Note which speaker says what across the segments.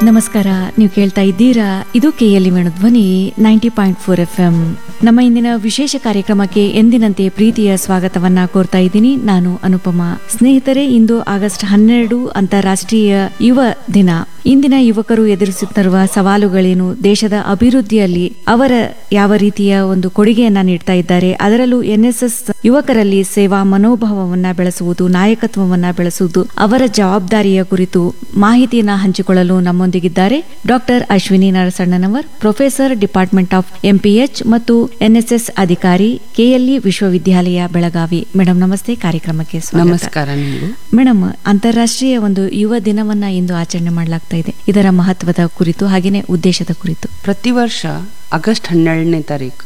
Speaker 1: ನಮಸ್ಕಾರ. ನೀವು ಕೇಳ್ತಾ ಇದ್ದೀರಾ, ಇದು KLE ಧ್ವನಿ 90.4 FM. ನಮ್ಮ ಇಂದಿನ ವಿಶೇಷ ಕಾರ್ಯಕ್ರಮಕ್ಕೆ ಎಂದಿನಂತೆ ಪ್ರೀತಿಯ ಸ್ವಾಗತವನ್ನ ಕೋರ್ತಾ ಇದ್ದೀನಿ. ನಾನು ಅನುಪಮಾ. ಸ್ನೇಹಿತರೆ, ಇಂದು ಆಗಸ್ಟ್ 12 ಅಂತಾರಾಷ್ಟ್ರೀಯ ಯುವ ದಿನ. ಇಂದಿನ ಯುವಕರು ಎದುರಿಸುತ್ತಿರುವ ಸವಾಲುಗಳೇನು, ದೇಶದ ಅಭಿವೃದ್ಧಿಯಲ್ಲಿ ಅವರ ಯಾವ ರೀತಿಯ ಒಂದು ಕೊಡುಗೆಯನ್ನ ನೀಡ್ತಾ ಇದ್ದಾರೆ, ಅದರಲ್ಲೂ NSS ಯುವಕರಲ್ಲಿ ಸೇವಾ ಮನೋಭಾವವನ್ನ ಬೆಳೆಸುವುದು, ನಾಯಕತ್ವವನ್ನ ಬೆಳೆಸುವುದು, ಅವರ ಜವಾಬ್ದಾರಿಯ ಕುರಿತು ಮಾಹಿತಿಯನ್ನ ಹಂಚಿಕೊಳ್ಳಲು ನಮ್ಮೊಂದಿಗಿದ್ದಾರೆ doctor Ashwini ನರಸಣ್ಣನವರ್, professor, department of MPH ಮತ್ತು NSS ಅಧಿಕಾರಿ, KLE ವಿಶ್ವವಿದ್ಯಾಲಯ ಬೆಳಗಾವಿ. ಮೇಡಮ್ ನಮಸ್ತೆ, ಕಾರ್ಯಕ್ರಮಕ್ಕೆ ಸ್ವಾಗತ.
Speaker 2: ನಮಸ್ಕಾರ.
Speaker 1: ಮೇಡಮ್, ಅಂತಾರಾಷ್ಟ್ರೀಯ ಒಂದು ಯುವ ದಿನವನ್ನ ಇಂದು ಆಚರಣೆ ಮಾಡಲಾಗ್ತಾ ಇದೆ. ಇದರ ಮಹತ್ವದ ಕುರಿತು ಹಾಗೇನೆ ಉದ್ದೇಶದ ಕುರಿತು.
Speaker 2: ಪ್ರತಿ ವರ್ಷ ಆಗಸ್ಟ್ 12ನೇ ತಾರೀಕು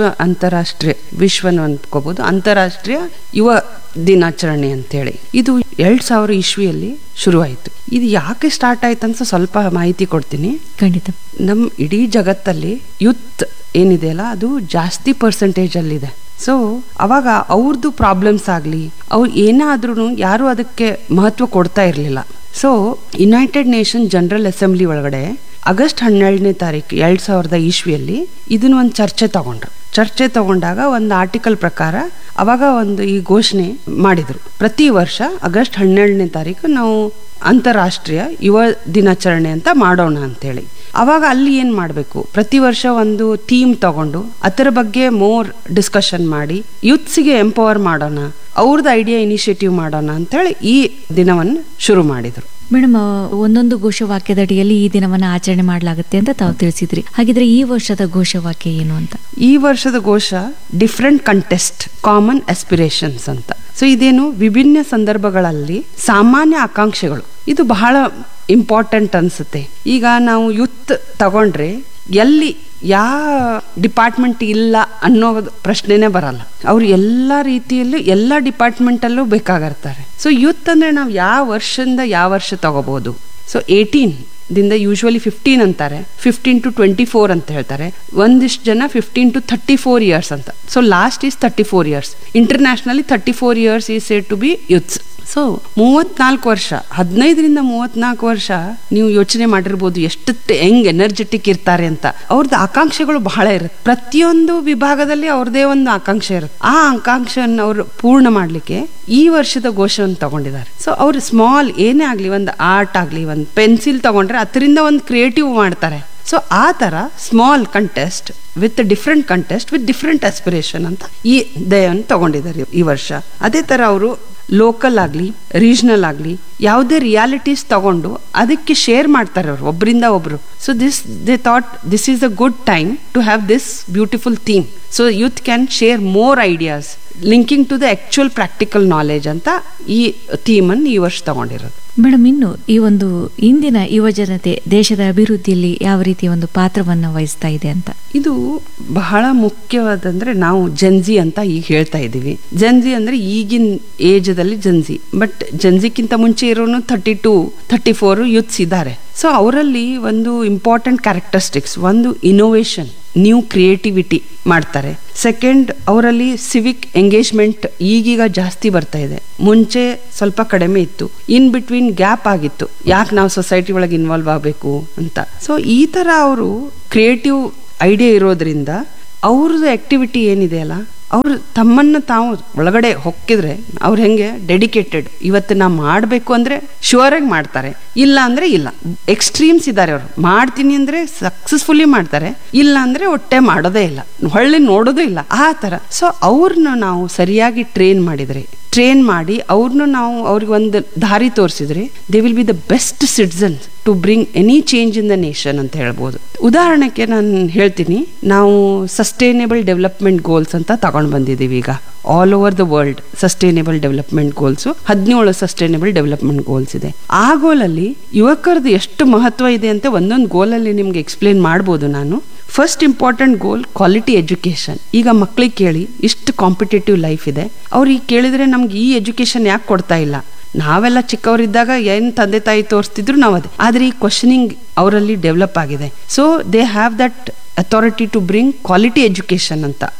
Speaker 2: ವಿಶ್ವ ಅನ್ಕೋಬಹುದು ಅಂತಾರಾಷ್ಟ್ರೀಯ ಯುವ ದಿನಾಚರಣೆ ಅಂತೇಳಿ. ಇದು 2000 ಇಸ್ವಿಯಲ್ಲಿ ಶುರುವಾಯಿತು. ಇದು ಯಾಕೆ ಸ್ಟಾರ್ಟ್ ಆಯ್ತು ಅಂತ ಸ್ವಲ್ಪ ಮಾಹಿತಿ ಕೊಡ್ತೀನಿ.
Speaker 1: ಖಂಡಿತ.
Speaker 2: ನಮ್ಮ ಇಡೀ ಜಗತ್ತಲ್ಲಿ ಯೂತ್ ಏನಿದೆಯಲ್ಲ, ಅದು ಜಾಸ್ತಿ ಪರ್ಸೆಂಟೇಜ್ ಅಲ್ಲಿದೆ. ಸೊ ಅವಾಗ ಅವ್ರದ್ದು ಪ್ರಾಬ್ಲಮ್ಸ್ ಆಗಲಿ, ಅವ್ರು ಏನಾದ್ರೂ ಯಾರು ಅದಕ್ಕೆ ಮಹತ್ವ ಕೊಡ್ತಾ ಇರಲಿಲ್ಲ. So United nation general assembly ಒಳಗಡೆ ಆಗಸ್ಟ್ 12ನೇ ತಾರೀಕು 2000 ಇಸ್ವಿಯಲ್ಲಿ ಇದನ್ನ ಒಂದು ಚರ್ಚೆ ತಗೊಂಡಾಗ ಒಂದು ಆರ್ಟಿಕಲ್ ಪ್ರಕಾರ ಅವಾಗ ಒಂದು ಈ ಘೋಷಣೆ ಮಾಡಿದ್ರು, ಪ್ರತಿ ವರ್ಷ ಆಗಸ್ಟ್ 12ನೇ ತಾರೀಕು ನಾವು ಅಂತಾರಾಷ್ಟ್ರೀಯ ಯುವ ದಿನಾಚರಣೆ ಅಂತ ಮಾಡೋಣ ಅಂತೇಳಿ. ಅವಾಗ ಅಲ್ಲಿ ಏನು ಮಾಡಬೇಕು, ಪ್ರತಿ ವರ್ಷ ಒಂದು ಥೀಮ್ ತಗೊಂಡು ಅದರ ಬಗ್ಗೆ ಮೋರ್ ಡಿಸ್ಕಷನ್ ಮಾಡಿ ಯೂತ್ಸಿಗೆ ಎಂಪವರ್ ಮಾಡೋಣ, ಅವ್ರದ್ದು ಐಡಿಯಾ ಇನಿಷಿಯೇಟಿವ್ ಮಾಡೋಣ ಅಂತೇಳಿ ಈ ದಿನವನ್ನು ಶುರು ಮಾಡಿದ್ರು.
Speaker 1: ಮೇಡಮ್, ಒಂದೊಂದು ಘೋಷವಾಕ್ಯದಡಿಯಲ್ಲಿ ಈ ದಿನವನ್ನ ಆಚರಣೆ ಮಾಡಲಾಗುತ್ತೆ ಅಂತ ತಾವು ತಿಳಿಸಿದ್ರಿ. ಹಾಗಿದ್ರೆ ಈ ವರ್ಷದ ಘೋಷವಾಕ್ಯ ಏನು ಅಂತ?
Speaker 2: ಈ ವರ್ಷದ ಘೋಷ ಡಿಫ್ರೆಂಟ್ ಕಂಟೆಸ್ಟ್ ಕಾಮನ್ ಆಸ್ಪಿರೇಷನ್ಸ್ ಅಂತ. ಸೊ ಇದೇನು, ವಿಭಿನ್ನ ಸಂದರ್ಭಗಳಲ್ಲಿ ಸಾಮಾನ್ಯ ಆಕಾಂಕ್ಷೆಗಳು. ಇದು ಬಹಳ ಇಂಪಾರ್ಟೆಂಟ್ ಅನ್ಸುತ್ತೆ. ಈಗ ನಾವು ಯೂತ್ ತಗೊಂಡ್ರೆ ಎಲ್ಲಿ ಯಾವ ಡಿಪಾರ್ಟ್ಮೆಂಟ್ ಇಲ್ಲ ಅನ್ನೋದು ಪ್ರಶ್ನೆನೇ ಬರಲ್ಲ. ಅವ್ರು ಎಲ್ಲ ರೀತಿಯಲ್ಲೂ ಎಲ್ಲ ಡಿಪಾರ್ಟ್ಮೆಂಟಲ್ಲೂ ಬೇಕಾಗಿರ್ತಾರೆ. ಸೊ ಯೂತ್ ಅಂದ್ರೆ ನಾವು ಯಾವ ವರ್ಷದಿಂದ ಯಾವ ವರ್ಷ ತಗೋಬಹುದು. ಸೊ 18 ದಿಂದ ಯೂಶುವಲಿ 15 ಅಂತಾರೆ, 15 to 24 ಅಂತ ಹೇಳ್ತಾರೆ. ಒಂದಿಷ್ಟು ಜನ 15 to 34 ಇಯರ್ಸ್ ಅಂತ. So last is 34 years. Internationally 34 years is said to B youths. So 34 ವರ್ಷ, 15ರಿಂದ 34 ವರ್ಷ ನೀವು ಯೋಚನೆ ಮಾಡಿರ್ಬೋದು ಎಷ್ಟು ಹೆಂಗ್ ಎನರ್ಜೆಟಿಕ್ ಇರ್ತಾರೆ ಅಂತ. ಅವ್ರದ್ದು ಆಕಾಂಕ್ಷೆಗಳು ಬಹಳ ಇರುತ್ತೆ. ಪ್ರತಿಯೊಂದು ವಿಭಾಗದಲ್ಲಿ ಅವ್ರದೇ ಒಂದು ಆಕಾಂಕ್ಷೆ ಇರುತ್ತೆ. ಆ ಆಕಾಂಕ್ಷೆಯನ್ನು ಅವರು ಪೂರ್ಣ ಮಾಡ್ಲಿಕ್ಕೆ ಈ ವರ್ಷದ ಘೋಷವನ್ನು ತಗೊಂಡಿದ್ದಾರೆ. ಸೊ ಅವ್ರು ಸ್ಮಾಲ್ ಏನೇ ಆಗ್ಲಿ, ಒಂದು ಆರ್ಟ್ ಆಗ್ಲಿ, ಒಂದು ಪೆನ್ಸಿಲ್ ತಗೊಂಡ್ರೆ ಅದರಿಂದ ಒಂದು ಕ್ರಿಯೇಟಿವ್ ಮಾಡ್ತಾರೆ. ಸೊ ಆ ತರ small contest with different contest with different aspiration ಅಂತ ಈ ದಯವನ್ನು ತಗೊಂಡಿದ್ದಾರೆ ಈ ವರ್ಷ. ಅದೇ ತರ ಅವರು ಲೋಕಲ್ ಆಗಲಿ, ರೀಜನಲ್ ಆಗಲಿ, ಯಾವುದೇ ರಿಯಾಲಿಟೀಸ್ ತಗೊಂಡು ಅದಕ್ಕೆ ಶೇರ್ ಮಾಡ್ತಾರೆ ಅವರು ಒಬ್ಬರಿಂದ ಒಬ್ರು. So they thought this is a good time to have this beautiful theme. So youth can share more ideas linking to the actual practical knowledge ಅಂತ ಈ ಥೀಮನ್ನು ಈ ವರ್ಷ ತಗೊಂಡಿರೋದು.
Speaker 1: ಮೇಡಮ್, ಇನ್ನು ಈ ಒಂದು ಇಂದಿನ ಯುವ ಜನತೆ ದೇಶದ ಅಭಿವೃದ್ಧಿಯಲ್ಲಿ ಯಾವ ರೀತಿಯ ಒಂದು ಪಾತ್ರವನ್ನ ವಹಿಸ್ತಾ ಇದೆ ಅಂತ?
Speaker 2: ಇದು ಬಹಳ ಮುಖ್ಯವಾದಂದ್ರೆ ನಾವು ಜನ್ಜಿ ಅಂತ ಈಗ ಹೇಳ್ತಾ ಇದ್ದೀವಿ. ಜನ್ಜಿ ಅಂದ್ರೆ ಈಗಿನ ಏಜದಲ್ಲಿ ಜನ್ಜಿ, ಬಟ್ ಜನ್ಜಿಕ್ಕಿಂತ ಮುಂಚೆ ಇರೋನು 32, 34 ಯೂತ್ಸ್ ಇದ್ದಾರೆ. ಸೊ ಅವರಲ್ಲಿ ಒಂದು ಇಂಪಾರ್ಟೆಂಟ್ ಕ್ಯಾರೆಕ್ಟರಿಸ್ಟಿಕ್ಸ್, ಒಂದು ಇನೋವೇಷನ್, ನ್ಯೂ ಕ್ರಿಯೇಟಿವಿಟಿ ಮಾಡ್ತಾರೆ. ಸೆಕೆಂಡ್, ಅವರಲ್ಲಿ ಸಿವಿಕ್ ಎಂಗೇಜ್ಮೆಂಟ್ ಈಗೀಗ ಜಾಸ್ತಿ ಬರ್ತಾ ಇದೆ. ಮುಂಚೆ ಸ್ವಲ್ಪ ಕಡಿಮೆ ಇತ್ತು, ಇನ್ ಬಿಟ್ವೀನ್ ಗ್ಯಾಪ್ ಆಗಿತ್ತು, ಯಾಕೆ ನಾವು ಸೊಸೈಟಿ ಒಳಗೆ ಇನ್ವಾಲ್ವ್ ಆಗಬೇಕು ಅಂತ. ಸೊ ಈ ತರ ಅವರು ಕ್ರಿಯೇಟಿವ್ ಐಡಿಯಾ ಇರೋದ್ರಿಂದ ಅವ್ರದ್ದು ಆಕ್ಟಿವಿಟಿ ಏನಿದೆ ಅಲ್ಲ, ಅವ್ರು ತಮ್ಮನ್ನ ತಾವು ಒಳಗಡೆ ಹೊಕ್ಕಿದ್ರೆ ಅವ್ರು ಹೆಂಗೆ ಡೆಡಿಕೇಟೆಡ್, ಇವತ್ತು ನಾ ಮಾಡಬೇಕು ಅಂದ್ರೆ ಶ್ಯೂರ್ ಆಗಿ ಮಾಡ್ತಾರೆ, ಇಲ್ಲ ಅಂದ್ರೆ ಇಲ್ಲ. ಎಕ್ಸ್ಟ್ರೀಮ್ಸ್ ಇದ್ದಾರೆ. ಅವ್ರು ಮಾಡ್ತೀನಿ ಅಂದ್ರೆ ಸಕ್ಸಸ್ಫುಲಿ ಮಾಡ್ತಾರೆ, ಇಲ್ಲ ಅಂದ್ರೆ ಹೊಟ್ಟೆ ಮಾಡೋದೇ ಇಲ್ಲ, ಹೊಳ್ಳಿ ನೋಡೋದೇ ಇಲ್ಲ, ಆ ತರ. ಸೊ ಅವ್ರನ್ನ ನಾವು ಸರಿಯಾಗಿ ಟ್ರೈನ್ ಮಾಡಿ ಅವ್ರನ್ನ ನಾವು ಅವ್ರಿಗೆ ಒಂದು ದಾರಿ ತೋರಿಸಿದ್ರೆ they will be the best citizens to bring any change in the nation ಅಂತ ಹೇಳ್ಬೋದು. ಉದಾಹರಣೆಗೆ ನಾನು ಹೇಳ್ತೀನಿ, ನಾವು ಸಸ್ಟೈನೇಬಲ್ ಡೆವಲಪ್ಮೆಂಟ್ ಗೋಲ್ಸ್ ಅಂತ ತಗೊಂಡು ಬಂದಿದ್ದೀವಿ ಈಗ all over the world. Sustainable development goals 17 sustainable development goals ಇದೆ. ಆ ಗೋಲಲ್ಲಿ ಯುವಕರದ್ದು ಎಷ್ಟು ಮಹತ್ವ ಇದೆ ಅಂತ ಒಂದೊಂದು ಗೋಲಲ್ಲಿ ನಿಮ್ಗೆ ಎಕ್ಸ್ಪ್ಲೇನ್ ಮಾಡ್ಬೋದು ನಾನು. ಫಸ್ಟ್ ಇಂಪಾರ್ಟೆಂಟ್ ಗೋಲ್ ಕ್ವಾಲಿಟಿ ಎಜುಕೇಶನ್. ಈಗ ಮಕ್ಳಿಗೆ ಕೇಳಿ, ಇಷ್ಟು ಕಾಂಪಿಟೇಟಿವ್ ಲೈಫ್ ಇದೆ, ಅವ್ರಿಗೆ ಕೇಳಿದ್ರೆ ನಮ್ಗೆ ಈ ಎಜುಕೇಶನ್ ಯಾಕೆ ಕೊಡ್ತಾ ಇಲ್ಲ? ನಾವೆಲ್ಲ ಚಿಕ್ಕವರಿದ್ದಾಗ ಏನ್ ತಂದೆ ತಾಯಿ ತೋರಿಸ್ತಿದ್ರು ನಾವು ಅದೇ. ಆದ್ರೆ ಈ ಕ್ವಶನಿಂಗ್ ಅವರಲ್ಲಿ ಡೆವಲಪ್ ಆಗಿದೆ. So they have that authority to bring quality education ಅಂತ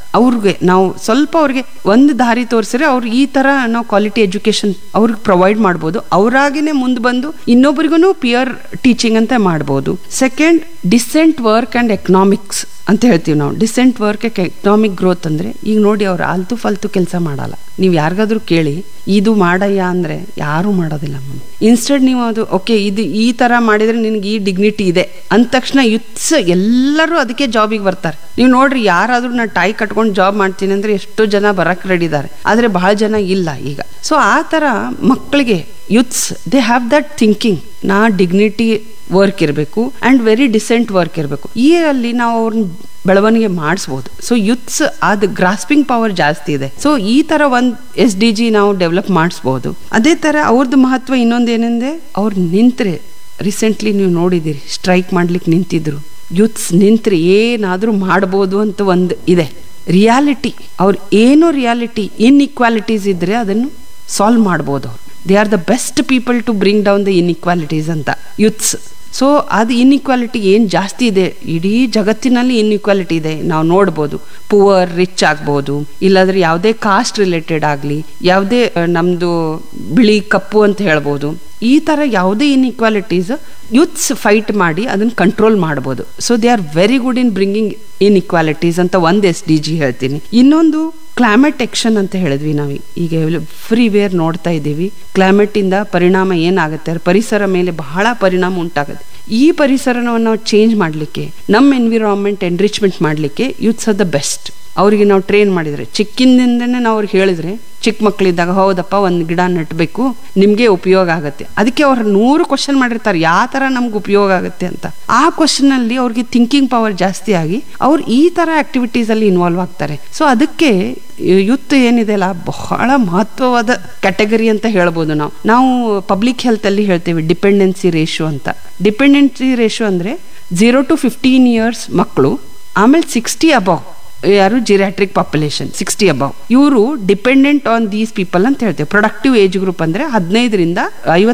Speaker 2: ಅವ್ರಿಗೆ ನಾವು ಸ್ವಲ್ಪ ಅವ್ರಿಗೆ ಒಂದು ದಾರಿ ತೋರಿಸಿದ್ರೆ ಅವ್ರು ಈ ತರ ನಾವು ಕ್ವಾಲಿಟಿ ಎಜುಕೇಶನ್ ಅವ್ರಿಗೆ ಪ್ರೊವೈಡ್ ಮಾಡ್ಬೋದು. ಅವರಾಗಿನೇ ಮುಂದೆ ಬಂದು ಇನ್ನೊಬ್ಬರಿಗೂ ಪಿಯರ್ ಟೀಚಿಂಗ್ ಅಂತ ಮಾಡ್ಬೋದು. Second, decent work and economics ಅಂತ ಹೇಳ್ತೀವಿ ನಾವು. ಡಿಸೆಂಟ್ ವರ್ಕ್ ಎಕನಾಮಿಕ್ ಗ್ರೋತ್ ಅಂದ್ರೆ ಈಗ ನೋಡಿ, ಅವ್ರು ಆಲ್ತು ಫಾಲ್ತು ಕೆಲಸ ಮಾಡಲ್ಲ. ನೀವು ಯಾರಿಗಾದ್ರೂ ಕೇಳಿ ಇದು ಮಾಡಯ್ಯ ಅಂದ್ರೆ ಯಾರು ಮಾಡೋದಿಲ್ಲ. ಇನ್ಸ್ಟೆಡ್ ನೀವು ಅದು ಓಕೆ ಇದು ಈ ತರ ಮಾಡಿದ್ರೆ ನಿನ್ಗೆ ಈ ಡಿಗ್ನಿಟಿ ಇದೆ ಅಂದ ತಕ್ಷಣ ಯುತ್ಸ್ ಎಲ್ಲರೂ ಅದಕ್ಕೆ ಜಾಬಿಗೆ ಬರ್ತಾರೆ. ನೀವು ನೋಡ್ರಿ, ಯಾರಾದ್ರೂ ನಾ ಟೈ ಕಟ್ಕೊಂಡು ಜಾಬ್ ಮಾಡ್ತೀನಿ ಅಂದ್ರೆ ಎಷ್ಟೋ ಜನ ಬರಕ್ ರೆಡಿ ಇದ್ದಾರೆ, ಆದ್ರೆ ಬಹಳ ಜನ ಇಲ್ಲ ಈಗ. ಸೊ ಆ ತರ ಮಕ್ಕಳಿಗೆ ಯುತ್ಸ್ ದೇ ಹ್ಯಾವ್ ದಟ್ ಥಿಂಕಿಂಗ್, ನಾ ಡಿಗ್ನಿಟಿ ವರ್ಕ್ ಇರಬೇಕು ಅಂಡ್ ವೆರಿ ಡಿಸೆಂಟ್ ವರ್ಕ್ ಇರಬೇಕು. ಈ ಅಲ್ಲಿ ನಾವು ಅವ್ರನ್ನ ಬೆಳವಣಿಗೆ ಮಾಡಿಸ್ಬೋದು. ಸೊ ಯುತ್ಸ್ ಅದು ಗ್ರಾಸ್ಪಿಂಗ್ ಪವರ್ ಜಾಸ್ತಿ ಇದೆ. ಸೊ ಈ ತರ ಒಂದು SDG ನಾವು ಡೆವಲಪ್ ಮಾಡಿಸ್ಬೋದು. ಅದೇ ತರ ಅವ್ರದ್ದು ಮಹತ್ವ ಇನ್ನೊಂದೇನೆಂದ್ರೆ, ಅವ್ರು ನಿಂತ್ರೆ, ರೀಸೆಂಟ್ಲಿ ನೀವು ನೋಡಿದಿರಿ ಸ್ಟ್ರೈಕ್ ಮಾಡ್ಲಿಕ್ಕೆ ನಿಂತಿದ್ರು, ಯುತ್ಸ್ ನಿಂತ್ರೆ ಏನಾದ್ರೂ ಮಾಡ್ಬೋದು ಅಂತ ಒಂದು ಇದೆ ರಿಯಾಲಿಟಿ. ಅವ್ರು ಏನೋ ರಿಯಾಲಿಟಿ ಇನ್ಇಕ್ವಾಲಿಟೀಸ್ ಇದ್ರೆ ಅದನ್ನು ಸಾಲ್ವ್ ಮಾಡ್ಬೋದು ಅವ್ರು. They are the best people to bring down the inequalities ಅಂತ ಯುತ್ಸ್. ಸೊ ಅದು ಇನ್ಇಕ್ವಾಲಿಟಿ ಏನು ಜಾಸ್ತಿ ಇದೆ, ಇಡೀ ಜಗತ್ತಿನಲ್ಲಿ ಇನ್ಇಕ್ವಾಲಿಟಿ ಇದೆ. ನಾವು ನೋಡ್ಬೋದು, ಪುವರ್ ರಿಚ್ ಆಗ್ಬೋದು, ಇಲ್ಲಾಂದ್ರೆ ಯಾವುದೇ ಕಾಸ್ಟ್ ರಿಲೇಟೆಡ್ ಆಗಲಿ, ಯಾವುದೇ ನಮ್ಮದು ಬಿಳಿ ಕಪ್ಪು ಅಂತ ಹೇಳ್ಬೋದು, ಈ ಥರ ಯಾವುದೇ ಇನ್ಇಕ್ವಾಲಿಟೀಸ್ ಯೂತ್ಸ್ ಫೈಟ್ ಮಾಡಿ ಅದನ್ನು ಕಂಟ್ರೋಲ್ ಮಾಡ್ಬೋದು. So they are very good in bringing inequalities ಅಂತ ಒಂದು SDG ಹೇಳ್ತೀನಿ. ಇನ್ನೊಂದು ಕ್ಲೈಮೇಟ್ ಆಕ್ಷನ್ ಅಂತ ಹೇಳಿದ್ವಿ ನಾವು. ಈಗ ಫ್ರೀ ವೇರ್ ನೋಡ್ತಾ ಇದ್ದೀವಿ, ಕ್ಲೈಮೇಟ್ ಇಂದ ಪರಿಣಾಮ ಏನಾಗುತ್ತೆ, ಪರಿಸರ ಮೇಲೆ ಬಹಳ ಪರಿಣಾಮ ಉಂಟಾಗುತ್ತೆ. ಈ ಪರಿಸರವನ್ನು ನಾವು ಚೇಂಜ್ ಮಾಡಲಿಕ್ಕೆ, ನಮ್ಮ ಎನ್ವಿರಾನ್ಮೆಂಟ್ ಎನ್ರಿಚ್ಮೆಂಟ್ ಮಾಡಲಿಕ್ಕೆ ಯೂತ್ಸ್ ಆರ್ ದ ಬೆಸ್ಟ್. ಅವರಿಗೆ ನಾವು ಟ್ರೈನ್ ಮಾಡಿದರೆ, ಚಿಕ್ಕಿಂದಿಂದನೇ ನಾವು ಅವ್ರಿಗೆ ಹೇಳಿದ್ರೆ, ಚಿಕ್ಕ ಮಕ್ಕಳಿದ್ದಾಗ ಹೌದಪ್ಪ ಒಂದು ಗಿಡ ನೆಟ್ಟಬೇಕು, ನಿಮಗೆ ಉಪಯೋಗ ಆಗುತ್ತೆ. ಅದಕ್ಕೆ ಅವ್ರು 100 ಕ್ವಶನ್ ಮಾಡಿರ್ತಾರೆ, ಯಾವ ಥರ ನಮ್ಗೆ ಉಪಯೋಗ ಆಗುತ್ತೆ ಅಂತ. ಆ ಕ್ವಶನಲ್ಲಿ ಅವ್ರಿಗೆ ಥಿಂಕಿಂಗ್ ಪವರ್ ಜಾಸ್ತಿ ಆಗಿ ಅವ್ರು ಈ ಥರ ಆಕ್ಟಿವಿಟೀಸಲ್ಲಿ ಇನ್ವಾಲ್ವ್ ಆಗ್ತಾರೆ. ಸೊ ಅದಕ್ಕೆ ಯೂತ್ ಏನಿದೆ ಅಲ್ಲ, ಬಹಳ ಮಹತ್ವವಾದ ಕ್ಯಾಟಗರಿ ಅಂತ ಹೇಳ್ಬೋದು. ನಾವು ಪಬ್ಲಿಕ್ ಹೆಲ್ತಲ್ಲಿ ಹೇಳ್ತೇವೆ ಡಿಪೆಂಡೆನ್ಸಿ ರೇಷಿಯೋ ಅಂತ. ಡಿಪೆಂಡೆನ್ಸಿ ರೇಷಿಯೋ ಅಂದರೆ 0 to 15 years ಮಕ್ಕಳು, ಆಮೇಲೆ 60 above ಯಾರು ಜಿರಾಟ್ರಿಕ್ ಪಾಪ್ಯುಲೇಷನ್ 60 above, ಇವರು ಡಿಪೆಂಡೆಂಟ್ ಆನ್ ದೀಸ್ ಪೀಪಲ್ ಅಂತ ಹೇಳ್ತೇವೆ. ಪ್ರೊಡಕ್ಟಿವ್ ಏಜ್ ಗ್ರೂಪ್ ಅಂದ್ರೆ 15ರಿಂದ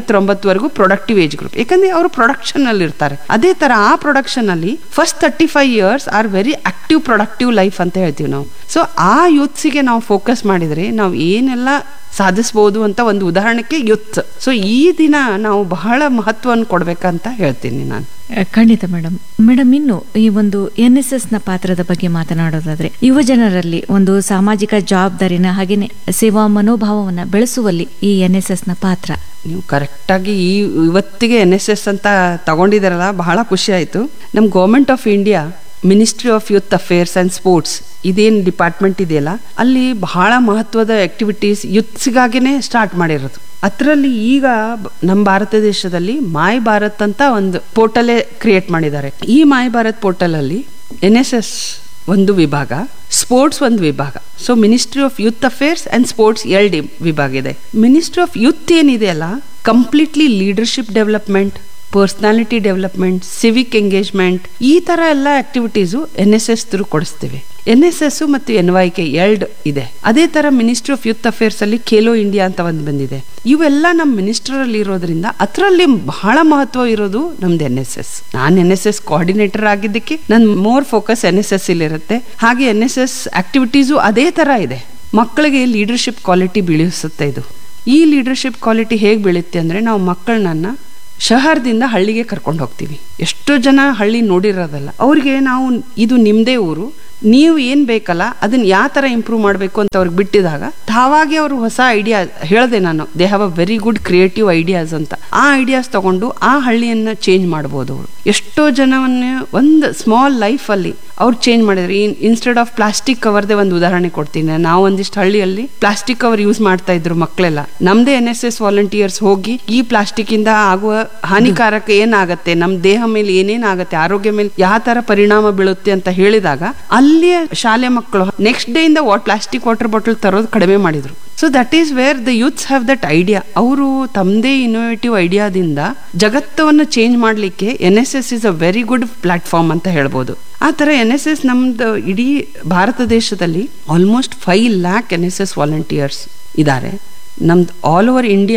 Speaker 2: 59 ಪ್ರೊಡಕ್ಟಿವ್ ಏಜ್ ಗ್ರೂಪ್. ಯಾಕಂದ್ರೆ ಅವರು ಪ್ರೊಡಕ್ಷನ್ ಅಲ್ಲಿ ಇರ್ತಾರೆ. ಅದೇ ತರ ಆ ಪ್ರೊಡಕ್ಷನ್ ಅಲ್ಲಿ first 35 years are very active productive life ಅಂತ ಹೇಳ್ತೀವಿ ನಾವು. ಸೊ ಆ ಯೂತ್ಸಿಗೆ ನಾವು ಫೋಕಸ್ ಮಾಡಿದ್ರೆ ನಾವು ಏನೆಲ್ಲ ಸಾಧಿಸಬಹುದು ಅಂತ ಒಂದು ಉದಾಹರಣೆಗೆ ಯೂತ್. ಸೊ ಈ ದಿನ ನಾವು ಬಹಳ ಮಹತ್ವವನ್ನು ಕೊಡ್ಬೇಕಂತ ಹೇಳ್ತೀನಿ ನಾನು.
Speaker 1: ಖಂಡಿತ ಮೇಡಮ್, ಇನ್ನು ಈ ಒಂದು NSS ನ ಪಾತ್ರದ ಬಗ್ಗೆ ಮಾತನಾಡೋದಾದ್ರೆ, ಯುವ ಜನರಲ್ಲಿ ಒಂದು ಸಾಮಾಜಿಕ ಜವಾಬ್ದಾರಿನ ಹಾಗೇನೆ ಸೇವಾ ಮನೋಭಾವವನ್ನ ಬೆಳೆಸುವಲ್ಲಿ ಈ NSS ನ ಪಾತ್ರ.
Speaker 2: ನೀವು ಕರೆಕ್ಟಾಗಿ ಇವತ್ತಿಗೆ NSS ಅಂತ ತಗೊಂಡಿದಾರಲ್ಲ, ಬಹಳ ಖುಷಿ ಆಯ್ತು. ನಮ್ಮ government of India ministry of youth affairs and sports ಇದೇನು ಡಿಪಾರ್ಟ್ಮೆಂಟ್ ಇದೆಯಲ್ಲ, ಅಲ್ಲಿ ಬಹಳ ಮಹತ್ವದ ಆಕ್ಟಿವಿಟೀಸ್ ಯೂತ್ಸ್ಗಾಗಿನೇ ಸ್ಟಾರ್ಟ್ ಮಾಡಿರೋದು. ಅದರಲ್ಲಿ ಈಗ ನಮ್ಮ ಭಾರತ ದೇಶದಲ್ಲಿ ಮೈ ಭಾರತ್ ಅಂತ ಒಂದು ಪೋರ್ಟಲೇ ಕ್ರಿಯೇಟ್ ಮಾಡಿದ್ದಾರೆ. ಈ ಮೈ ಭಾರತ್ ಪೋರ್ಟಲ್ ಅಲ್ಲಿ NSS ಒಂದು ವಿಭಾಗ, ಸ್ಪೋರ್ಟ್ಸ್ ಒಂದು ವಿಭಾಗ. So ministry of youth affairs and sports 2 ವಿಭಾಗ ಇದೆ. ಮಿನಿಸ್ಟ್ರಿ ಆಫ್ ಯೂತ್ ಏನಿದೆ ಅಲ್ಲ, completely leadership development, personality development, Civic engagement, ಈ ತರ ಎಲ್ಲ ಆಕ್ಟಿವಿಟೀಸು NSS ಥ್ರೂ ಕೊಡಿಸ್ತೀವಿ. NSS ಮತ್ತು NYK 2 ಇದೆ. ಅದೇ ತರ ಮಿನಿಸ್ಟ್ರಿ ಆಫ್ ಯೂತ್ ಅಫೇರ್ಸ್ ಅಲ್ಲಿ ಖೇಲೋ ಇಂಡಿಯಾ ಅಂತ ಒಂದು ಬಂದಿದೆ. ಇವೆಲ್ಲ ನಮ್ಮ ಮಿನಿಸ್ಟರ್ ಅಲ್ಲಿ ಇರೋದ್ರಿಂದ ಅದರಲ್ಲಿ ಬಹಳ ಮಹತ್ವ ಇರೋದು ನಮ್ದು NSS. ನಾನು NSS ಕೋಆರ್ಡಿನೇಟರ್ ಆಗಿದ್ದಕ್ಕೆ ನನ್ನ ಮೋರ್ ಫೋಕಸ್ NSS ಇಲ್ಲಿ ಇರುತ್ತೆ. ಹಾಗೆ NSS ಆಕ್ಟಿವಿಟೀಸು ಅದೇ ತರ ಇದೆ. ಮಕ್ಕಳಿಗೆ ಲೀಡರ್ಶಿಪ್ ಕ್ವಾಲಿಟಿ ಬೆಳೆಸುತ್ತೆ ಇದು. ಈ ಲೀಡರ್ಶಿಪ್ ಕ್ವಾಲಿಟಿ ಹೇಗೆ ಬೆಳೆಯುತ್ತೆ ಅಂದ್ರೆ, ನಾವು ಮಕ್ಕಳನ್ನ ಶಹರದಿಂದ ಹಳ್ಳಿಗೆ ಕರ್ಕೊಂಡು ಹೋಗ್ತೀವಿ. ಎಷ್ಟೋ ಜನ ಹಳ್ಳಿ ನೋಡಿರೋದಲ್ಲ, ಅವ್ರಿಗೆ ನಾವು ಇದು ನಿಮ್ಮದೇ ಊರು, ನೀವು ಏನು ಬೇಕಲ್ಲ ಅದನ್ನ ಯಾವ ಥರ ಇಂಪ್ರೂವ್ ಮಾಡಬೇಕು ಅಂತ ಅವ್ರಿಗೆ ಬಿಟ್ಟಿದಾಗ ತಾವಾಗಿ ಅವರು ಹೊಸ ಐಡಿಯಾ ಹೇಳಿದೆ ನಾನು, they have a very good creative ideas ಅಂತ. ಆ ಐಡಿಯಾಸ್ ತಗೊಂಡು ಆ ಹಳ್ಳಿಯನ್ನು ಚೇಂಜ್ ಮಾಡ್ಬೋದು ಅವರು. ಎಷ್ಟೋ ಜನವನ್ನೇ ಒಂದು ಸ್ಮಾಲ್ ಲೈಫಲ್ಲಿ ಅವ್ರು ಚೇಂಜ್ ಮಾಡಿದ್ರೆ. ಇನ್ಸ್ಟೆಡ್ ಆಫ್ ಪ್ಲಾಸ್ಟಿಕ್ ಕವರ್ದೇ ಒಂದು ಉದಾಹರಣೆ ಕೊಡ್ತೀನಿ. ನಾವು ಒಂದಿಷ್ಟು ಹಳ್ಳಿಯಲ್ಲಿ ಪ್ಲಾಸ್ಟಿಕ್ ಕವರ್ ಯೂಸ್ ಮಾಡ್ತಾ ಇದ್ರು ಮಕ್ಕಳೆಲ್ಲ. ನಮ್ದೇ NSS ವಾಲಂಟಿಯರ್ಸ್ ಹೋಗಿ ಈ ಪ್ಲಾಸ್ಟಿಕ್ ಇಂದ ಆಗುವ ಹಾನಿಕಾರಕ ಏನಾಗತ್ತೆ, ನಮ್ಮ ದೇಹ ಮೇಲೆ ಏನೇನಾಗತ್ತೆ, ಆರೋಗ್ಯ ಮೇಲೆ ಯಾವ ತರ ಪರಿಣಾಮ ಬೀಳುತ್ತೆ ಅಂತ ಹೇಳಿದಾಗ ಅಲ್ಲಿಯ ಶಾಲೆ ಮಕ್ಕಳು ನೆಕ್ಸ್ಟ್ ಡೇ ಇಂದ ಪ್ಲಾಸ್ಟಿಕ್ ವಾಟರ್ ಬಾಟಲ್ ತರೋದು ಕಡಿಮೆ ಮಾಡಿದ್ರು. So that is where the youths have that idea. ಅವರು ತಮ್ಮದೇ ಇನೋವೇಟಿವ್ ಐಡಿಯಾದಿಂದ ಜಗತ್ತವನ್ನು ಚೇಂಜ್ ಮಾಡಲಿಕ್ಕೆ NSS is a very good platform ಅಂತ ಹೇಳ್ಬೋದು. ಆ ಥರ NSS ನಮ್ದು ಇಡೀ ಭಾರತ ದೇಶದಲ್ಲಿ ಆಲ್ಮೋಸ್ಟ್ 5 lakh NSS ವಾಲಂಟಿಯರ್ಸ್ ಇದ್ದಾರೆ. ನಮ್ದು all over India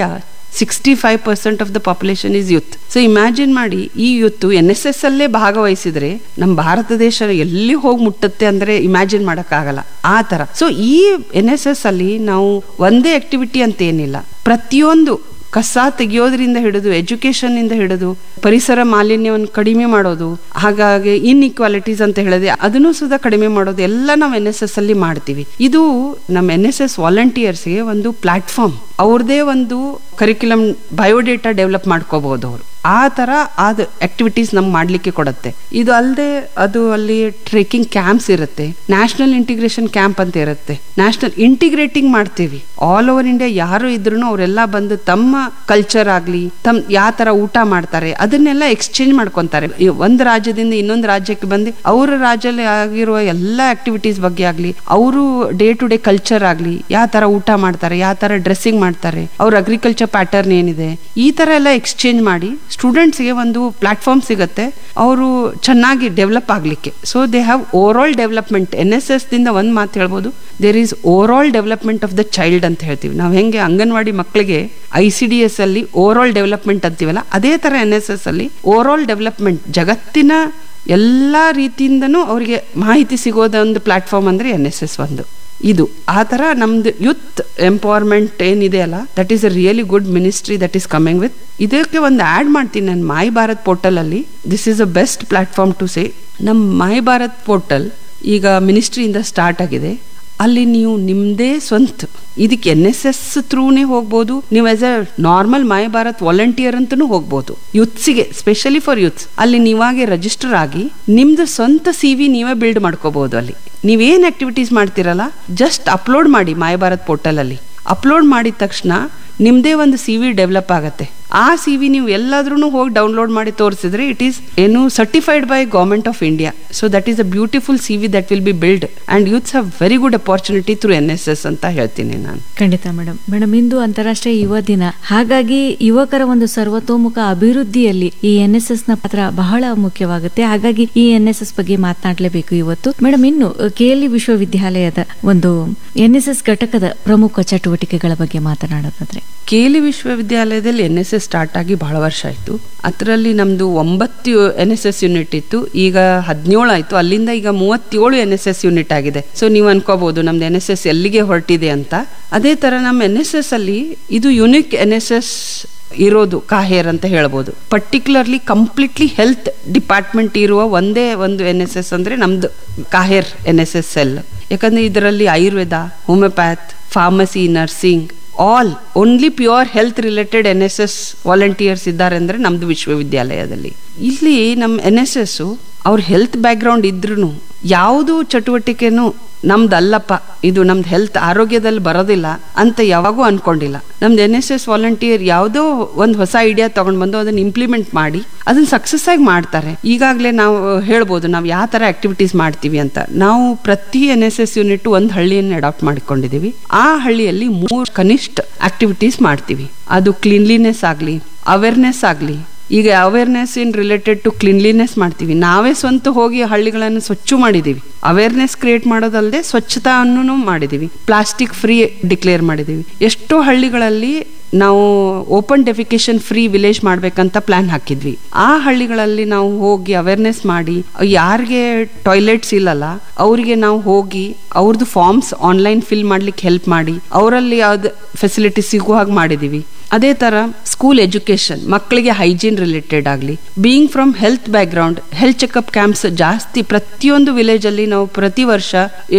Speaker 2: 65% of the population is youth. So imagine ಮಾಡಿ, ಈ ಯೂತ್ NSS ಅಲ್ಲೇ ಭಾಗವಹಿಸಿದ್ರೆ ನಮ್ಮ ಭಾರತ ದೇಶ ಎಲ್ಲಿ ಹೋಗಿ ಮುಟ್ಟುತ್ತೆ ಅಂದ್ರೆ ಇಮ್ಯಾಜಿನ್ ಮಾಡಕ್ಕಾಗಲ್ಲ ಆ ತರ. ಸೊ ಈ NSS ಅಲ್ಲಿ ನಾವು ಒಂದೇ ಆಕ್ಟಿವಿಟಿ ಅಂತ ಏನಿಲ್ಲ, ಪ್ರತಿಯೊಂದು ಕಸ ತೆಗೆಯೋದ್ರಿಂದ ಹಿಡಿದು ಎಜುಕೇಶನ್ ಇಂದ ಹಿಡಿದು ಪರಿಸರ ಮಾಲಿನ್ಯವನ್ನು ಕಡಿಮೆ ಮಾಡೋದು, ಹಾಗಾಗಿ ಇನ್ಇಕ್ವಾಲಿಟೀಸ್ ಅಂತ ಹೇಳಿದೆ ಅದನ್ನು ಸುಧಾ ಕಡಿಮೆ ಮಾಡೋದು ಎಲ್ಲ ನಾವು NSS ಅಲ್ಲಿ ಮಾಡ್ತೀವಿ. ಇದು ನಮ್ಮ NSS ವಾಲಂಟಿಯರ್ಸ್ಗೆ ಒಂದು ಪ್ಲಾಟ್ಫಾರ್ಮ್, ಅವ್ರದೇ ಒಂದು ಕರಿಕ್ಯುಲಮ್ ಬಯೋಡೇಟಾ ಡೆವಲಪ್ ಮಾಡ್ಕೋಬಹುದು ಅವರು. ಆ ತರ ಆದ ಆಕ್ಟಿವಿಟೀಸ್ ನಮ್ಗೆ ಮಾಡ್ಲಿಕ್ಕೆ ಕೊಡುತ್ತೆ. ಇದು ಅಲ್ಲದೆ ಅದು ಅಲ್ಲಿ ಟ್ರೆಕಿಂಗ್ ಕ್ಯಾಂಪ್ಸ್ ಇರುತ್ತೆ, ನ್ಯಾಷನಲ್ ಇಂಟಿಗ್ರೇಷನ್ ಕ್ಯಾಂಪ್ ಅಂತ ಇರುತ್ತೆ, ನ್ಯಾಷನಲ್ ಇಂಟಿಗ್ರೇಟಿಂಗ್ ಮಾಡ್ತೀವಿ. ಆಲ್ ಓವರ್ ಇಂಡಿಯಾ ಯಾರು ಇದ್ರು ಅವರೆಲ್ಲ ಬಂದು ತಮ್ಮ ಕಲ್ಚರ್ ಆಗ್ಲಿ, ಯಾವ ತರ ಊಟ ಮಾಡ್ತಾರೆ ಅದನ್ನೆಲ್ಲ ಎಕ್ಸ್ಚೇಂಜ್ ಮಾಡ್ಕೊಂತಾರೆ. ಒಂದು ರಾಜ್ಯದಿಂದ ಇನ್ನೊಂದು ರಾಜ್ಯಕ್ಕೆ ಬಂದು ಅವರ ರಾಜ್ಯದಲ್ಲಿ ಆಗಿರುವ ಎಲ್ಲ ಆಕ್ಟಿವಿಟೀಸ್ ಬಗ್ಗೆ ಆಗ್ಲಿ, ಅವರು ಡೇ ಟು ಡೇ ಕಲ್ಚರ್ ಆಗ್ಲಿ, ಯಾವ ತರ ಊಟ ಮಾಡ್ತಾರೆ, ಯಾವ ತರ ಡ್ರೆಸ್ಸಿಂಗ್ ಮಾಡ್ತಾರೆ, ಅವ್ರ ಅಗ್ರಿಕಲ್ಚರ್ ಪ್ಯಾಟರ್ನ್ ಏನಿದೆ, ಈ ತರ ಎಲ್ಲ ಎಕ್ಸ್ಚೇಂಜ್ ಮಾಡಿ ಸ್ಟೂಡೆಂಟ್ಸ್ಗೆ ಒಂದು ಪ್ಲಾಟ್ಫಾರ್ಮ್ ಸಿಗುತ್ತೆ ಅವರು ಚೆನ್ನಾಗಿ ಡೆವಲಪ್ ಆಗ್ಲಿಕ್ಕೆ. So they have over all development. NSS ದಿಂದ ಒಂದು ಮಾತು ಹೇಳ್ಬೋದು, there is over all development of the child ಅಂತ ಹೇಳ್ತೀವಿ ನಾವು. ಹೆಂಗೆ ಅಂಗನವಾಡಿ ಮಕ್ಕಳಿಗೆ ICDS ಅಲ್ಲಿ ಓವರ್ ಆಲ್ ಡೆವಲಪ್ಮೆಂಟ್ ಅಂತೀವಲ್ಲ, ಅದೇ ತರ NSS ಅಲ್ಲಿ ಓವರ್ ಆಲ್ ಡೆವಲಪ್ಮೆಂಟ್, ಜಗತ್ತಿನ ಎಲ್ಲ ರೀತಿಯಿಂದನೂ ಅವರಿಗೆ ಮಾಹಿತಿ ಸಿಗೋದ ಒಂದು ಪ್ಲಾಟ್ಫಾರ್ಮ್ ಅಂದ್ರೆ NSS ಒಂದು. ಇದು ಆ ಥರ ನಮ್ದು ಯೂತ್ ಎಂಪವರ್ಮೆಂಟ್ ಏನಿದೆ ಅಲ್ಲ, that is a really good ministry that is coming with. ಇದಕ್ಕೆ ಒಂದು ಆ್ಯಡ್ ಮಾಡ್ತೀನಿ ನಾನು, ಮೈ ಭಾರತ್ ಪೋರ್ಟಲ್ ಅಲ್ಲಿ this is a best platform to say. ನಮ್ಮ ಮೈ ಭಾರತ್ ಪೋರ್ಟಲ್ ಈಗ ಮಿನಿಸ್ಟ್ರಿಯಿಂದ ಸ್ಟಾರ್ಟ್ ಆಗಿದೆ. ಅಲ್ಲಿ ನೀವು ನಿಮ್ಮದೇ ಸ್ವಂತ ಇದಕ್ಕೆ NSS ಥ್ರೂನೇ ಹೋಗ್ಬೋದು, ನೀವು as a normal my Bharat volunteer ಅಂತಲೂ ಹೋಗ್ಬೋದು. ಯೂತ್ಸಿಗೆ ಸ್ಪೆಷಲಿ ಫಾರ್ ಯೂತ್ಸ್ ಅಲ್ಲಿ ನೀವಾಗೆ ರಿಜಿಸ್ಟರ್ ಆಗಿ ನಿಮ್ದು ಸ್ವಂತ CV ನೀವೇ ಬಿಲ್ಡ್ ಮಾಡ್ಕೋಬಹುದು. ಅಲ್ಲಿ ನೀವೇನು ಆಕ್ಟಿವಿಟೀಸ್ ಮಾಡ್ತಿರಲ್ಲ ಜಸ್ಟ್ ಅಪ್ಲೋಡ್ ಮಾಡಿ ಮೈ ಭಾರತ್ ಪೋರ್ಟಲ್ ಅಲ್ಲಿ. ಅಪ್ಲೋಡ್ ಮಾಡಿದ ತಕ್ಷಣ ನಿಮ್ದೇ ಒಂದು CV ಡೆವಲಪ್ ಆಗುತ್ತೆ. ಆ CV ನೀವು ಎಲ್ಲಾದ್ರೂ ಹೋಗಿ ಡೌನ್ಲೋಡ್ ಮಾಡಿ ತೋರಿಸಿದ್ರೆ ಇಟ್ ಈಸ್ ಏನು certified by government of India. So that is a beautiful CV that will be build and youths have very good opportunity through NSS ಅಂತ ಹೇಳ್ತೀನಿ ನಾನು.
Speaker 1: ಖಂಡಿತ ಮೇಡಮ್, ಇಂದು ಅಂತಾರಾಷ್ಟ್ರೀಯ ಯುವ ದಿನ. ಹಾಗಾಗಿ ಯುವಕರ ಒಂದು ಸರ್ವತೋಮುಖ ಅಭಿವೃದ್ಧಿಯಲ್ಲಿ ಈ NSS ನ ಪಾತ್ರ ಬಹಳ ಮುಖ್ಯವಾಗುತ್ತೆ. ಹಾಗಾಗಿ ಈ NSS ಬಗ್ಗೆ ಮಾತನಾಡಲೇಬೇಕು ಇವತ್ತು. ಮೇಡಮ್, ಇನ್ನು KLE ವಿಶ್ವವಿದ್ಯಾಲಯದ ಒಂದು NSS ಘಟಕದ ಪ್ರಮುಖ ಚಟುವಟಿಕೆಗಳ ಬಗ್ಗೆ ಮಾತನಾಡೋದಾದ್ರೆ,
Speaker 2: KLE ವಿಶ್ವವಿದ್ಯಾಲಯದಲ್ಲಿ NSS ಸ್ಟಾರ್ಟ್ ಆಗಿ ಬಹಳ ವರ್ಷ ಆಯಿತು. ಅದರಲ್ಲಿ ನಮ್ಮದು 9 NSS ಯೂನಿಟ್ ಇತ್ತು, ಈಗ 17 ಆಯಿತು. ಅಲ್ಲಿಂದ ಈಗ 37 NSS ಯೂನಿಟ್ ಆಗಿದೆ. ಸೊ ನೀವು ಅನ್ಕೋಬಹುದು ನಮ್ದು NSS ಎಲ್ಲಿಗೆ ಹೊರಟಿದೆ ಅಂತ. ಅದೇ ಥರ ನಮ್ಮ NSS ಅಲ್ಲಿ ಇದು ಯುನಿಕ್ NSS ಇರೋದು ಕಾಹೇರ್ ಅಂತ ಹೇಳ್ಬೋದು. ಪರ್ಟಿಕ್ಯುಲರ್ಲಿ ಕಂಪ್ಲೀಟ್ಲಿ ಹೆಲ್ತ್ ಡಿಪಾರ್ಟ್ಮೆಂಟ್ ಇರುವ ಒಂದೇ ಒಂದು NSS ಅಂದ್ರೆ ನಮ್ದು ಕಾಹೇರ್ NSS ಸೆಲ್. ಯಾಕಂದ್ರೆ ಇದರಲ್ಲಿ Ayurveda, ಹೋಮಿಯೋಪ್ಯಾಥ್, pharmacy, nursing, all only pure health related NSS volunteers ಇದ್ದಾರೆ ಅಂದ್ರೆ ನಮ್ದು ವಿಶ್ವವಿದ್ಯಾಲಯದಲ್ಲಿ. ಇಲ್ಲಿ ನಮ್ಮ NSS ಅವ್ರ ಹೆಲ್ತ್ ಬ್ಯಾಕ್ ಗ್ರೌಂಡ್ ಇದ್ರೂ ಯಾವುದು ಚಟುವಟಿಕೆನೂ ನಮ್ದಲ್ಲಪ್ಪ, ಇದು ನಮ್ದು ಹೆಲ್ತ್ ಆರೋಗ್ಯದಲ್ಲಿ ಬರೋದಿಲ್ಲ ಅಂತ ಯಾವಾಗೂ ಅನ್ಕೊಂಡಿಲ್ಲ. ನಮ್ದು NSS ವಾಲಂಟಿಯರ್ ಯಾವುದೋ ಒಂದು ಹೊಸ ಐಡಿಯಾ ತಗೊಂಡ್ ಬಂದು ಅದನ್ನ ಇಂಪ್ಲಿಮೆಂಟ್ ಮಾಡಿ ಅದನ್ನ ಸಕ್ಸಸ್ ಆಗಿ ಮಾಡ್ತಾರೆ. ಈಗಾಗಲೇ ನಾವು ಹೇಳ್ಬೋದು ನಾವು ಯಾವ ತರ ಆಕ್ಟಿವಿಟೀಸ್ ಮಾಡ್ತೀವಿ ಅಂತ. ನಾವು ಪ್ರತಿ NSS ಯೂನಿಟ್ ಒಂದು ಹಳ್ಳಿಯನ್ನು ಅಡಾಪ್ಟ್ ಮಾಡ್ಕೊಂಡಿದೀವಿ. ಆ ಹಳ್ಳಿಯಲ್ಲಿ 3 ಕನಿಷ್ಠ ಆಕ್ಟಿವಿಟೀಸ್ ಮಾಡ್ತೀವಿ. ಅದು ಕ್ಲೀನ್ಲಿನೆಸ್ ಆಗಲಿ, ಅವೇರ್ನೆಸ್ ಆಗಲಿ. ಈಗ awareness in related to cleanliness ಮಾಡ್ತೀವಿ. ನಾವೇ ಸ್ವಂತ ಹೋಗಿ ಹಳ್ಳಿಗಳನ್ನು ಸ್ವಚ್ಛ ಮಾಡಿದೀವಿ. ಅವೇರ್ನೆಸ್ ಕ್ರಿಯೇಟ್ ಮಾಡೋದಲ್ಲದೆ ಸ್ವಚ್ಛತಾನ್ನು ಮಾಡಿದೀವಿ. ಪ್ಲಾಸ್ಟಿಕ್ ಫ್ರೀ ಡಿಕ್ಲೇರ್ ಮಾಡಿದೀವಿ. ಎಷ್ಟೋ ಹಳ್ಳಿಗಳಲ್ಲಿ ನಾವು ಓಪನ್ ಡೆಫಿಕೇಶನ್ ಫ್ರೀ ವಿಲೇಜ್ ಮಾಡ್ಬೇಕಂತ ಪ್ಲಾನ್ ಹಾಕಿದ್ವಿ. ಆ ಹಳ್ಳಿಗಳಲ್ಲಿ ನಾವು ಹೋಗಿ ಅವೇರ್ನೆಸ್ ಮಾಡಿ, ಯಾರಿಗೆ ಟಾಯ್ಲೆಟ್ಸ್ ಇಲ್ಲಲ್ಲ ಅವರಿಗೆ ನಾವು ಹೋಗಿ ಅವ್ರದ್ದು ಫಾರ್ಮ್ಸ್ ಆನ್ಲೈನ್ ಫಿಲ್ ಮಾಡ್ಲಿಕ್ಕೆ ಹೆಲ್ಪ್ ಮಾಡಿ ಅವರಲ್ಲಿ ಯಾವ್ದು ಫೆಸಿಲಿಟಿ ಸಿಗೋ ಹಾಗೆ ಮಾಡಿದೀವಿ. ಅದೇ ತರ ಸ್ಕೂಲ್ ಎಜುಕೇಶನ್, ಮಕ್ಕಳಿಗೆ ಹೈಜೀನ್ ರಿಲೇಟೆಡ್ ಆಗಲಿ, being from health back ground health checkup camps ಜಾಸ್ತಿ. ಪ್ರತಿಯೊಂದು ವಿಲೇಜ್ ಅಲ್ಲಿ ನಾವು ಪ್ರತಿ ವರ್ಷ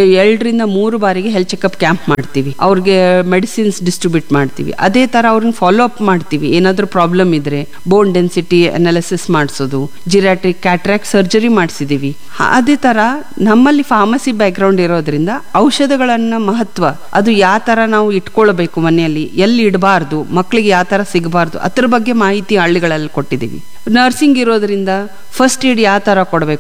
Speaker 2: 2 ರಿಂದ 3 ಬಾರಿಗೆ ಹೆಲ್ತ್ ಚೆಕಪ್ ಕ್ಯಾಂಪ್ ಮಾಡ್ತೀವಿ. ಅವ್ರಿಗೆ ಮೆಡಿಸಿನ್ಸ್ ಡಿಸ್ಟ್ರಿಬ್ಯೂಟ್ ಮಾಡ್ತೀವಿ. ಅದೇ ತರ ಅವ್ರನ್ನ ಫಾಲೋ ಅಪ್ ಮಾಡ್ತೀವಿ. ಏನಾದ್ರೂ ಪ್ರಾಬ್ಲಮ್ ಇದ್ರೆ ಬೋನ್ ಡೆನ್ಸಿಟಿ ಅನಾಲಿಸಿಸ್ ಮಾಡಿಸೋದು, ಜಿರಾಟ್ರಿಕ್ ಕ್ಯಾಟ್ರಾಕ್ಟ್ ಸರ್ಜರಿ ಮಾಡಿಸಿದೀವಿ. ಅದೇ ತರ ನಮ್ಮಲ್ಲಿ ಫಾರ್ಮಸಿ ಬ್ಯಾಕ್ ಗ್ರೌಂಡ್ ಇರೋದ್ರಿಂದ ಔಷಧಗಳನ್ನ ಮಹತ್ವ, ಅದು ಯಾವ ತರ ನಾವು ಇಟ್ಕೊಳ್ಬೇಕು ಮನೆಯಲ್ಲಿ, ಎಲ್ಲಿ ಇಡಬಾರ್ದು, ಮಕ್ಕಳಿಗೆ ಯಾವ ತರ ಸಿಗಬಾರ್ದು, ಅದ್ರ ಬಗ್ಗೆ ಮಾಹಿತಿ ಹಳ್ಳಿಗಳಲ್ಲಿ ಕೊಟ್ಟಿದ್ದೀವಿ. ನರ್ಸಿಂಗ್ ಇರೋದ್ರಿಂದ ಫಸ್ಟ್ ಏಡ್ ಯಾವ ತರ ಕೊಡಬೇಕು,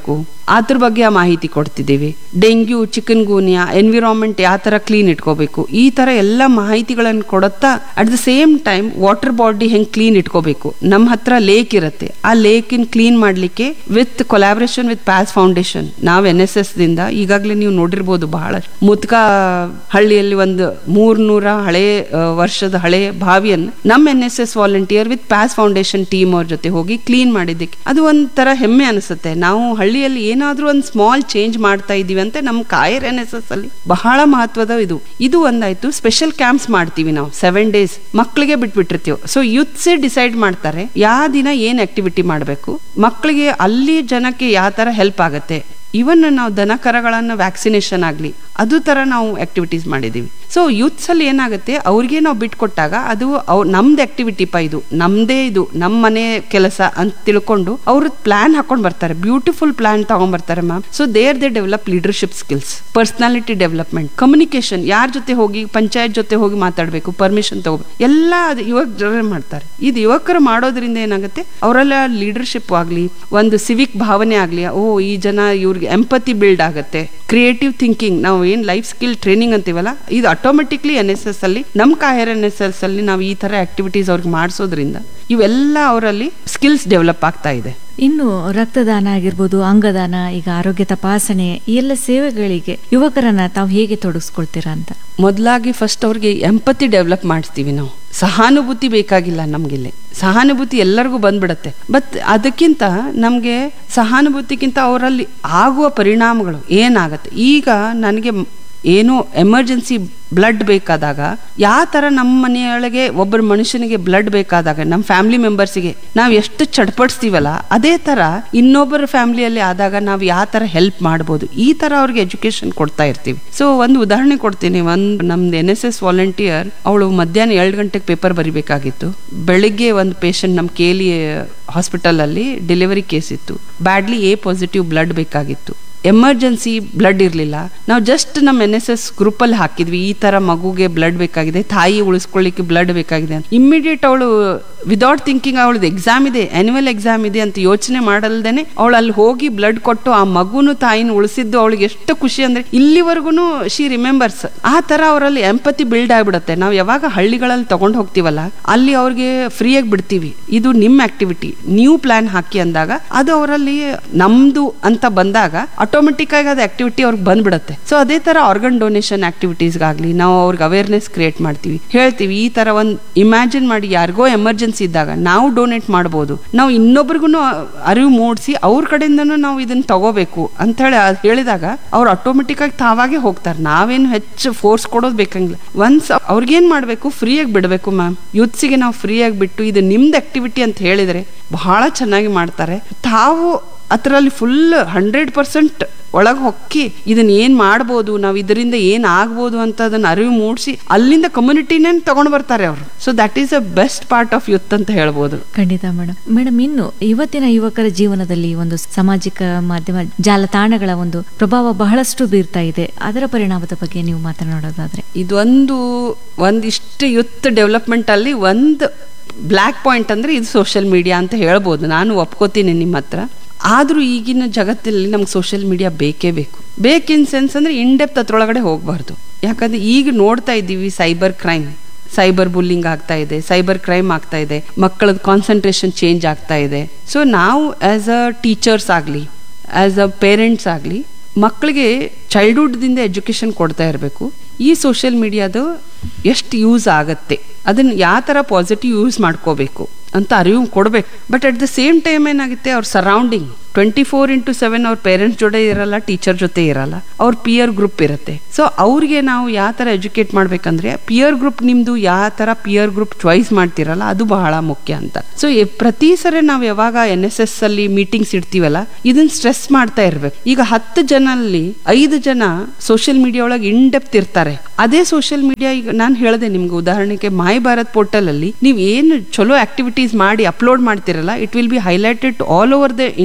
Speaker 2: ಅದ್ರ ಬಗ್ಗೆ ಆ ಮಾಹಿತಿ ಕೊಡ್ತಿದ್ದೀವಿ. ಡೆಂಗ್ಯೂ, ಚಿಕನ್ ಗೂನಿಯಾ, ಎನ್ವಿರಾನ್ಮೆಂಟ್ ಯಾವ ತರ ಕ್ಲೀನ್ ಇಟ್ಕೋಬೇಕು, ಈ ತರ ಎಲ್ಲ ಮಾಹಿತಿಗಳನ್ನು ಕೊಡುತ್ತಾ at the same time water body ಹೆಂಗ್ ಕ್ಲೀನ್ ಇಟ್ಕೋಬೇಕು. ನಮ್ಮ ಹತ್ರ ಲೇಕ್ ಇರುತ್ತೆ, ಆ ಲೇಕಿನ ಕ್ಲೀನ್ ಮಾಡ್ಲಿಕ್ಕೆ ವಿತ್ ಕೊಲಾಬರೇಷನ್ ವಿತ್ ಪ್ಯಾಸ್ ಫೌಂಡೇಶನ್ ನಾವು NSS ದಿಂದ ಈಗಾಗಲೇ ನೀವು ನೋಡಿರ್ಬೋದು, ಬಹಳ ಮುತ್ಕ ಹಳ್ಳಿಯಲ್ಲಿ ಒಂದು 300 ಹಳೆ ವರ್ಷದ ಹಳೆ ಬಾವಿಯನ್ನು ನಮ್ಮ NSS volunteer with ಪ್ಯಾಸ್ foundation team ಅವ್ರ ಜೊತೆ ಹೋಗಿ ಕ್ಲೀನ್ ಮಾಡಿದ್ದಕ್ಕೆ ಅದು ಒಂಥರ ಹೆಮ್ಮೆ ಅನಿಸುತ್ತೆ. ನಾವು ಹಳ್ಳಿಯಲ್ಲಿ ಏನಾದ್ರೂ ಒಂದು ಸ್ಮಾಲ್ ಚೇಂಜ್ ಮಾಡ್ತಾ ಇದೀವಿ ಅಂತ ನಮ್ಮ ಕಾಯರ್ NSS ಅಲ್ಲಿ ಬಹಳ ಮಹತ್ವದ ಇದು ಒಂದಾಯ್ತು. ಸ್ಪೆಷಲ್ ಕ್ಯಾಂಪ್ಸ್ ಮಾಡ್ತೀವಿ ನಾವು 7 days, ಮಕ್ಕಳಿಗೆ ಬಿಟ್ಬಿಟ್ಟಿರ್ತೀವಿ. ಸೊ ಯೂತ್ಸೇ ಡಿಸೈಡ್ ಮಾಡ್ತಾರೆ ಯಾವ ದಿನ ಏನ್ ಆಕ್ಟಿವಿಟಿ ಮಾಡಬೇಕು, ಮಕ್ಕಳಿಗೆ ಅಲ್ಲಿ ಜನಕ್ಕೆ ಯಾವ ತರ ಹೆಲ್ಪ್ ಆಗುತ್ತೆ. ಇವನ್ ನಾವು ದನ ಕರಗಳನ್ನ ವ್ಯಾಕ್ಸಿನೇಷನ್ ಆಗ್ಲಿ ಅದು ತರ ನಾವು ಆಕ್ಟಿವಿಟೀಸ್ ಮಾಡಿದೀವಿ. ಸೊ ಯೂತ್ಸ್ ಅಲ್ಲಿ ಏನಾಗುತ್ತೆ, ಅವ್ರಿಗೆ ನಾವು ಬಿಟ್ಕೊಟ್ಟಾಗ ಅದು ನಮ್ದು ಆಕ್ಟಿವಿಟಿ ಇದು ನಮ್ದೇ, ಇದು ನಮ್ಮ ಮನೆ ಕೆಲಸ ಅಂತ ತಿಳ್ಕೊಂಡು ಅವ್ರ ಪ್ಲಾನ್ ಹಾಕೊಂಡ್ ಬರ್ತಾರೆ, ಬ್ಯೂಟಿಫುಲ್ ಪ್ಲಾನ್ ತಗೊಂಡ್ ಬರ್ತಾರೆ ma'am. So they develop leadership skills, personality development, communication, ಯಾರ ಜೊತೆ ಹೋಗಿ ಪಂಚಾಯತ್ ಜೊತೆ ಹೋಗಿ ಮಾತಾಡ್ಬೇಕು, ಪರ್ಮಿಷನ್ ತಗೋಬೇಕು, ಎಲ್ಲ ಅದು ಯುವಕರೇ ಮಾಡ್ತಾರೆ. ಇದು ಯುವಕರು ಮಾಡೋದ್ರಿಂದ ಏನಾಗುತ್ತೆ, ಅವರೆಲ್ಲ ಲೀಡರ್ಶಿಪ್ ಆಗ್ಲಿ, ಒಂದು ಸಿವಿಕ್ ಭಾವನೆ ಆಗ್ಲಿ, ಈ ಜನ ಇವ್ರಿಗೆ ಎಂಪತಿ ಬಿಲ್ಡ್ ಆಗುತ್ತೆ, ಕ್ರಿಯೇಟಿವ್ ಥಿಂಕಿಂಗ್, ನಾವು ಏನ್ ಲೈಫ್ ಸ್ಕಿಲ್ ಟ್ರೈನಿಂಗ್ ಅಂತೀವಲ್ಲ, ಇದು ಆಟೋಮೆಟಿಕ್ಲಿ NSS ಅಲ್ಲಿ, ನಮ್ಮ ಕಾಯರ್ NSS ಅಲ್ಲಿ ನಾವು ಈ ತರ ಆಕ್ಟಿವಿಟೀಸ್ ಅವ್ರಿಗೆ ಮಾಡಿಸೋದ್ರಿಂದ ಇವೆಲ್ಲ ಅವರಲ್ಲಿ ಸ್ಕಿಲ್ಸ್ ಡೆವಲಪ್ ಆಗ್ತಾ ಇದೆ.
Speaker 1: ಇನ್ನು ರಕ್ತದಾನ ಆಗಿರ್ಬೋದು, ಅಂಗದಾನ, ಈಗ ಆರೋಗ್ಯ ತಪಾಸಣೆ, ಈ ಎಲ್ಲ ಸೇವೆಗಳಿಗೆ ಯುವಕರನ್ನ ತಾವು ಹೇಗೆ ತೊಡಗಿಸ್ಕೊಳ್ತೀರಾ ಅಂತ?
Speaker 2: ಮೊದಲಾಗಿ ಫಸ್ಟ್ ಅವ್ರಿಗೆ ಎಂಪತಿ ಡೆವಲಪ್ ಮಾಡಿಸ್ತೀವಿ ನಾವು. ಸಹಾನುಭೂತಿ ಬೇಕಾಗಿಲ್ಲ ನಮ್ಗಿಲ್ಲಿ, ಸಹಾನುಭೂತಿ ಎಲ್ಲರಿಗೂ ಬಂದ್ಬಿಡತ್ತೆ. ಬಟ್ ಅದಕ್ಕಿಂತ ನಮ್ಗೆ ಸಹಾನುಭೂತಿಗಿಂತ ಅವರಲ್ಲಿ ಆಗುವ ಪರಿಣಾಮಗಳು ಏನಾಗತ್ತೆ. ಈಗ ನನಗೆ ಏನೋ ಎಮರ್ಜೆನ್ಸಿ ಬ್ಲಡ್ ಬೇಕಾದಾಗ, ಯಾವ ತರ ನಮ್ಮ ಮನೆಯೊಳಗೆ ಒಬ್ಬರು ಮನುಷ್ಯನಿಗೆ ಬ್ಲಡ್ ಬೇಕಾದಾಗ ನಮ್ಮ ಫ್ಯಾಮಿಲಿ ಮೆಂಬರ್ಸಿಗೆ ನಾವು ಎಷ್ಟು ಚಡ್ಪಡಿಸ್ತೀವಲ್ಲ, ಅದೇ ತರ ಇನ್ನೊಬ್ಬರ ಫ್ಯಾಮಿಲಿಯಲ್ಲಿ ಆದಾಗ ನಾವು ಯಾವ ತರ ಹೆಲ್ಪ್ ಮಾಡ್ಬೋದು, ಈ ತರ ಅವ್ರಿಗೆ ಎಜುಕೇಶನ್ ಕೊಡ್ತಾ ಇರ್ತೀವಿ. ಸೊ ಒಂದು ಉದಾಹರಣೆ ಕೊಡ್ತೀನಿ. ನಮ್ದು NSS ವಾಲಂಟಿಯರ್, ಅವಳು ಮಧ್ಯಾಹ್ನ 2 ಗಂಟೆಗೆ ಪೇಪರ್ ಬರಿಬೇಕಾಗಿತ್ತು. ಬೆಳಿಗ್ಗೆ ಒಂದು ಪೇಷಂಟ್ ನಮ್ಮ KLE ಹಾಸ್ಪಿಟಲ್ ಅಲ್ಲಿ ಡೆಲಿವರಿ ಕೇಸ್ ಇತ್ತು, ಬ್ಯಾಡ್ಲಿ A ಪಾಸಿಟಿವ್ ಬ್ಲಡ್ ಬೇಕಾಗಿತ್ತು, ಎಮರ್ಜೆನ್ಸಿ ಬ್ಲಡ್ ಇರಲಿಲ್ಲ. ನಾವು ಜಸ್ಟ್ ನಮ್ಮ NSS ಗ್ರೂಪ್ ಅಲ್ಲಿ ಹಾಕಿದ್ವಿ, ಈ ತರ ಮಗುಗೆ ಬ್ಲಡ್ ಬೇಕಾಗಿದೆ, ತಾಯಿ ಉಳಿಸ್ಕೊಳ್ಳಿಕ್ಕೆ ಬ್ಲಡ್ ಬೇಕಾಗಿದೆ ಅಂತ. ಇಮ್ಮಿಡಿಯೇಟ್ ಅವಳು ವಿದೌಟ್ ಥಿಂಕಿಂಗ್, ಅವಳದು ಎಕ್ಸಾಮ್ ಇದೆ, ಆನ್ಯುವಲ್ ಎಕ್ಸಾಮ್ ಇದೆ ಅಂತ ಯೋಚನೆ ಮಾಡಲ್ದೇನೆ ಅವಳು ಅಲ್ಲಿ ಹೋಗಿ ಬ್ಲಡ್ ಕೊಟ್ಟು ಆ ಮಗುನು ತಾಯಿನ ಉಳಿಸಿದ್ದು ಅವಳಿಗೆ ಎಷ್ಟು ಖುಷಿ ಅಂದ್ರೆ ಇಲ್ಲಿವರೆಗೂ ಶಿ ರಿಮೆಂಬರ್ಸ್. ಆ ತರ ಅವರಲ್ಲಿ ಎಂಪತಿ ಬಿಲ್ಡ್ ಆಗ್ಬಿಡುತ್ತೆ. ನಾವು ಯಾವಾಗ ಹಳ್ಳಿಗಳಲ್ಲಿ ತಗೊಂಡು ಹೋಗ್ತೀವಲ್ಲ, ಅಲ್ಲಿ ಅವ್ರಿಗೆ ಫ್ರೀಯಾಗಿ ಬಿಡ್ತೀವಿ, ಇದು ನಿಮ್ಮ ಆಕ್ಟಿವಿಟಿ, ನೀವು ಪ್ಲಾನ್ ಹಾಕಿ ಅಂದಾಗ ಅದು ಅವರಲ್ಲಿ ನಮ್ದು ಅಂತ ಬಂದಾಗ ಆಟೋಮೆಟಿಕ್ ಆಗಿ ಅದು ಆಕ್ಟಿವಿಟಿ ಅವ್ರಿಗೆ ಬಂದ್ಬಿಡುತ್ತೆ. ಸೊ ಅದೇ ತರ ಆರ್ಗನ್ ಡೊನೇಷನ್ ಆಕ್ಟಿವಿಟೀಸ್ಗಾಗ್ಲಿ ನಾವು ಅವ್ರಿಗೆ ಅವೇರ್ನೆಸ್ ಕ್ರಿಯೇಟ್ ಮಾಡ್ತೀವಿ, ಹೇಳ್ತೀವಿ ಈ ತರ ಒಂದು ಇಮ್ಯಾಜಿನ್ ಮಾಡಿ, ಯಾರಿಗೋ ಎಮರ್ಜೆನ್ಸಿ ಇದ್ದಾಗ ನಾವು ಡೊನೇಟ್ ಮಾಡ್ಬೋದು, ನಾವು ಇನ್ನೊಬ್ರಿಗೂ ಅರಿವು ಮೂಡಿಸಿ ಅವ್ರ ಕಡೆಯಿಂದನೂ ನಾವು ಇದನ್ನ ತಗೋಬೇಕು ಅಂತ ಹೇಳಿದಾಗ ಅವ್ರು ಆಟೋಮೆಟಿಕ್ ಆಗಿ ತಾವಾಗೆ ಹೋಗ್ತಾರೆ. ನಾವೇನು ಹೆಚ್ಚು ಫೋರ್ಸ್ ಕೊಡೋದು ಬೇಕಂಗಿಲ್ಲ. ಒನ್ಸ್ ಅವ್ರಿಗೇನ್ ಮಾಡ್ಬೇಕು, ಫ್ರೀಯಾಗಿ ಬಿಡಬೇಕು ಮ್ಯಾಮ್. ಯೂತ್ಸಿಗೆ ನಾವು ಫ್ರೀಯಾಗಿ ಬಿಟ್ಟು ಇದು ನಿಮ್ದು ಆಕ್ಟಿವಿಟಿ ಅಂತ ಹೇಳಿದ್ರೆ ಬಹಳ ಚೆನ್ನಾಗಿ ಮಾಡ್ತಾರೆ. ತಾವು ಅದರಲ್ಲಿ ಫುಲ್ 100% ಒಳಗೆ ಹೊಕ್ಕಿ ಇದನ್ನ ಏನ್ ಮಾಡ್ಬೋದು, ನಾವು ಇದರಿಂದ ಏನ್ ಆಗ್ಬೋದು ಅಂತ ಅದನ್ನ ಅರಿವು ಮೂಡಿಸಿ ಅಲ್ಲಿಂದ ಕಮ್ಯುನಿಟಿನೇ ತಗೊಂಡು ಬರ್ತಾರೆ ಅವರು. So that is a best part of youth ಅಂತ ಹೇಳ್ಬೋದು.
Speaker 1: ಖಂಡಿತ ಮೇಡಮ್, ಇನ್ನು ಇವತ್ತಿನ ಯುವಕರ ಜೀವನದಲ್ಲಿ ಒಂದು ಸಾಮಾಜಿಕ ಮಾಧ್ಯಮ ಜಾಲತಾಣಗಳ ಒಂದು ಪ್ರಭಾವ ಬಹಳಷ್ಟು ಬೀರ್ತಾ ಇದೆ. ಅದರ ಪರಿಣಾಮದ ಬಗ್ಗೆ ನೀವು ಮಾತನಾಡೋದಾದ್ರೆ?
Speaker 2: ಒಂದಿಷ್ಟು ಯೂತ್ ಡೆವಲಪ್ಮೆಂಟ್ ಅಲ್ಲಿ ಒಂದು ಬ್ಲ್ಯಾಕ್ ಪಾಯಿಂಟ್ ಅಂದ್ರೆ ಇದು ಸೋಷಿಯಲ್ ಮೀಡಿಯಾ ಅಂತ ಹೇಳ್ಬೋದು. ನಾನು ಒಪ್ಕೋತೀನಿ ನಿಮ್ಮ ಹತ್ರ. ಆದ್ರೂ ಈಗಿನ ಜಗತ್ತಲ್ಲಿ ನಮ್ಗೆ ಸೋಷಿಯಲ್ ಮೀಡಿಯಾ ಬೇಕೇ ಬೇಕು ಇನ್ ಸೆನ್ಸ್ ಅಂದ್ರೆ ಇನ್ ಡೆಪ್ತ್ ಅದ್ರೊಳಗಡೆ ಹೋಗ್ಬಾರ್ದು. ಯಾಕಂದ್ರೆ ಈಗ ನೋಡ್ತಾ ಇದ್ದೀವಿ ಸೈಬರ್ ಕ್ರೈಮ್, ಸೈಬರ್ ಬುಲ್ಲಿಂಗ್ ಆಗ್ತಾ ಇದೆ, ಸೈಬರ್ ಕ್ರೈಮ್ ಆಗ್ತಾ ಇದೆ, ಮಕ್ಕಳದ ಕಾನ್ಸಂಟ್ರೇಷನ್ ಚೇಂಜ್ ಆಗ್ತಾ ಇದೆ. ಸೊ ನಾವು ಆಸ್ ಅ ಟೀಚರ್ಸ್ ಆಗಲಿ, ಆಸ್ ಅ ಪೇರೆಂಟ್ಸ್ ಆಗಲಿ, ಮಕ್ಕಳಿಗೆ ಚೈಲ್ಡ್ಹುಡ್ದಿಂದ ಎಜುಕೇಶನ್ ಕೊಡ್ತಾ ಇರಬೇಕು. ಈ ಸೋಷಿಯಲ್ ಮೀಡಿಯಾದು ಎಷ್ಟು ಯೂಸ್ ಆಗತ್ತೆ, ಅದನ್ನ ಯಾವ ಥರ ಪಾಸಿಟಿವ್ ಯೂಸ್ ಮಾಡ್ಕೋಬೇಕು ಅಂತ ಅರಿವು ಕೊಡ್ಬೇಕು. But at the same time ಏನಾಗುತ್ತೆ, ಅವ್ರ ಸರೌಂಡಿಂಗ್ 24/7 ಅವ್ರ ಪೇರೆಂಟ್ಸ್ ಜೊತೆ ಇರಲ್ಲ, ಟೀಚರ್ ಜೊತೆ ಇರಲ್ಲ, ಅವ್ರ ಪಿಯರ್ ಗ್ರೂಪ್ ಇರುತ್ತೆ. ಸೊ ಅವ್ರಿಗೆ ನಾವು ಯಾವ ಥರ ಎಜುಕೇಟ್ ಮಾಡ್ಬೇಕಂದ್ರೆ ಪಿಯರ್ ಗ್ರೂಪ್, ನಿಮ್ದು ಯಾವ ಥರ ಪಿಯರ್ ಗ್ರೂಪ್ ಚಾಯ್ಸ್ ಮಾಡ್ತಿರಲ್ಲ ಅದು ಬಹಳ ಮುಖ್ಯ ಅಂತ. ಸೊ ಪ್ರತಿ ಸರಿ ನಾವು ಯಾವಾಗ NSS ಅಲ್ಲಿ ಮೀಟಿಂಗ್ಸ್ ಇಡ್ತೀವಲ್ಲ, ಇದನ್ನ ಸ್ಟ್ರೆಸ್ ಮಾಡ್ತಾ ಇರ್ಬೇಕು. ಈಗ 10 ಜನಲ್ಲಿ 5 ಜನ ಸೋಷಿಯಲ್ ಮೀಡಿಯಾ ಒಳಗೆ ಇನ್ ಡೆಪ್ತ್ ಇರ್ತಾರೆ. ಅದೇ ಸೋಷಿಯಲ್ ಮೀಡಿಯಾ, ಈಗ ನಾನು ಹೇಳಿದೆ ನಿಮ್ಗೆ ಉದಾಹರಣೆಗೆ ಮೈ ಭಾರತ್ ಪೋರ್ಟಲ್ ಅಲ್ಲಿ ನೀವು ಏನು ಚಲೋ ಆಕ್ಟಿವಿಟೀಸ್ ಮಾಡಿ ಅಪ್ಲೋಡ್ ಮಾಡ್ತಿರಲ್ಲ, it will be highlighted all over the India.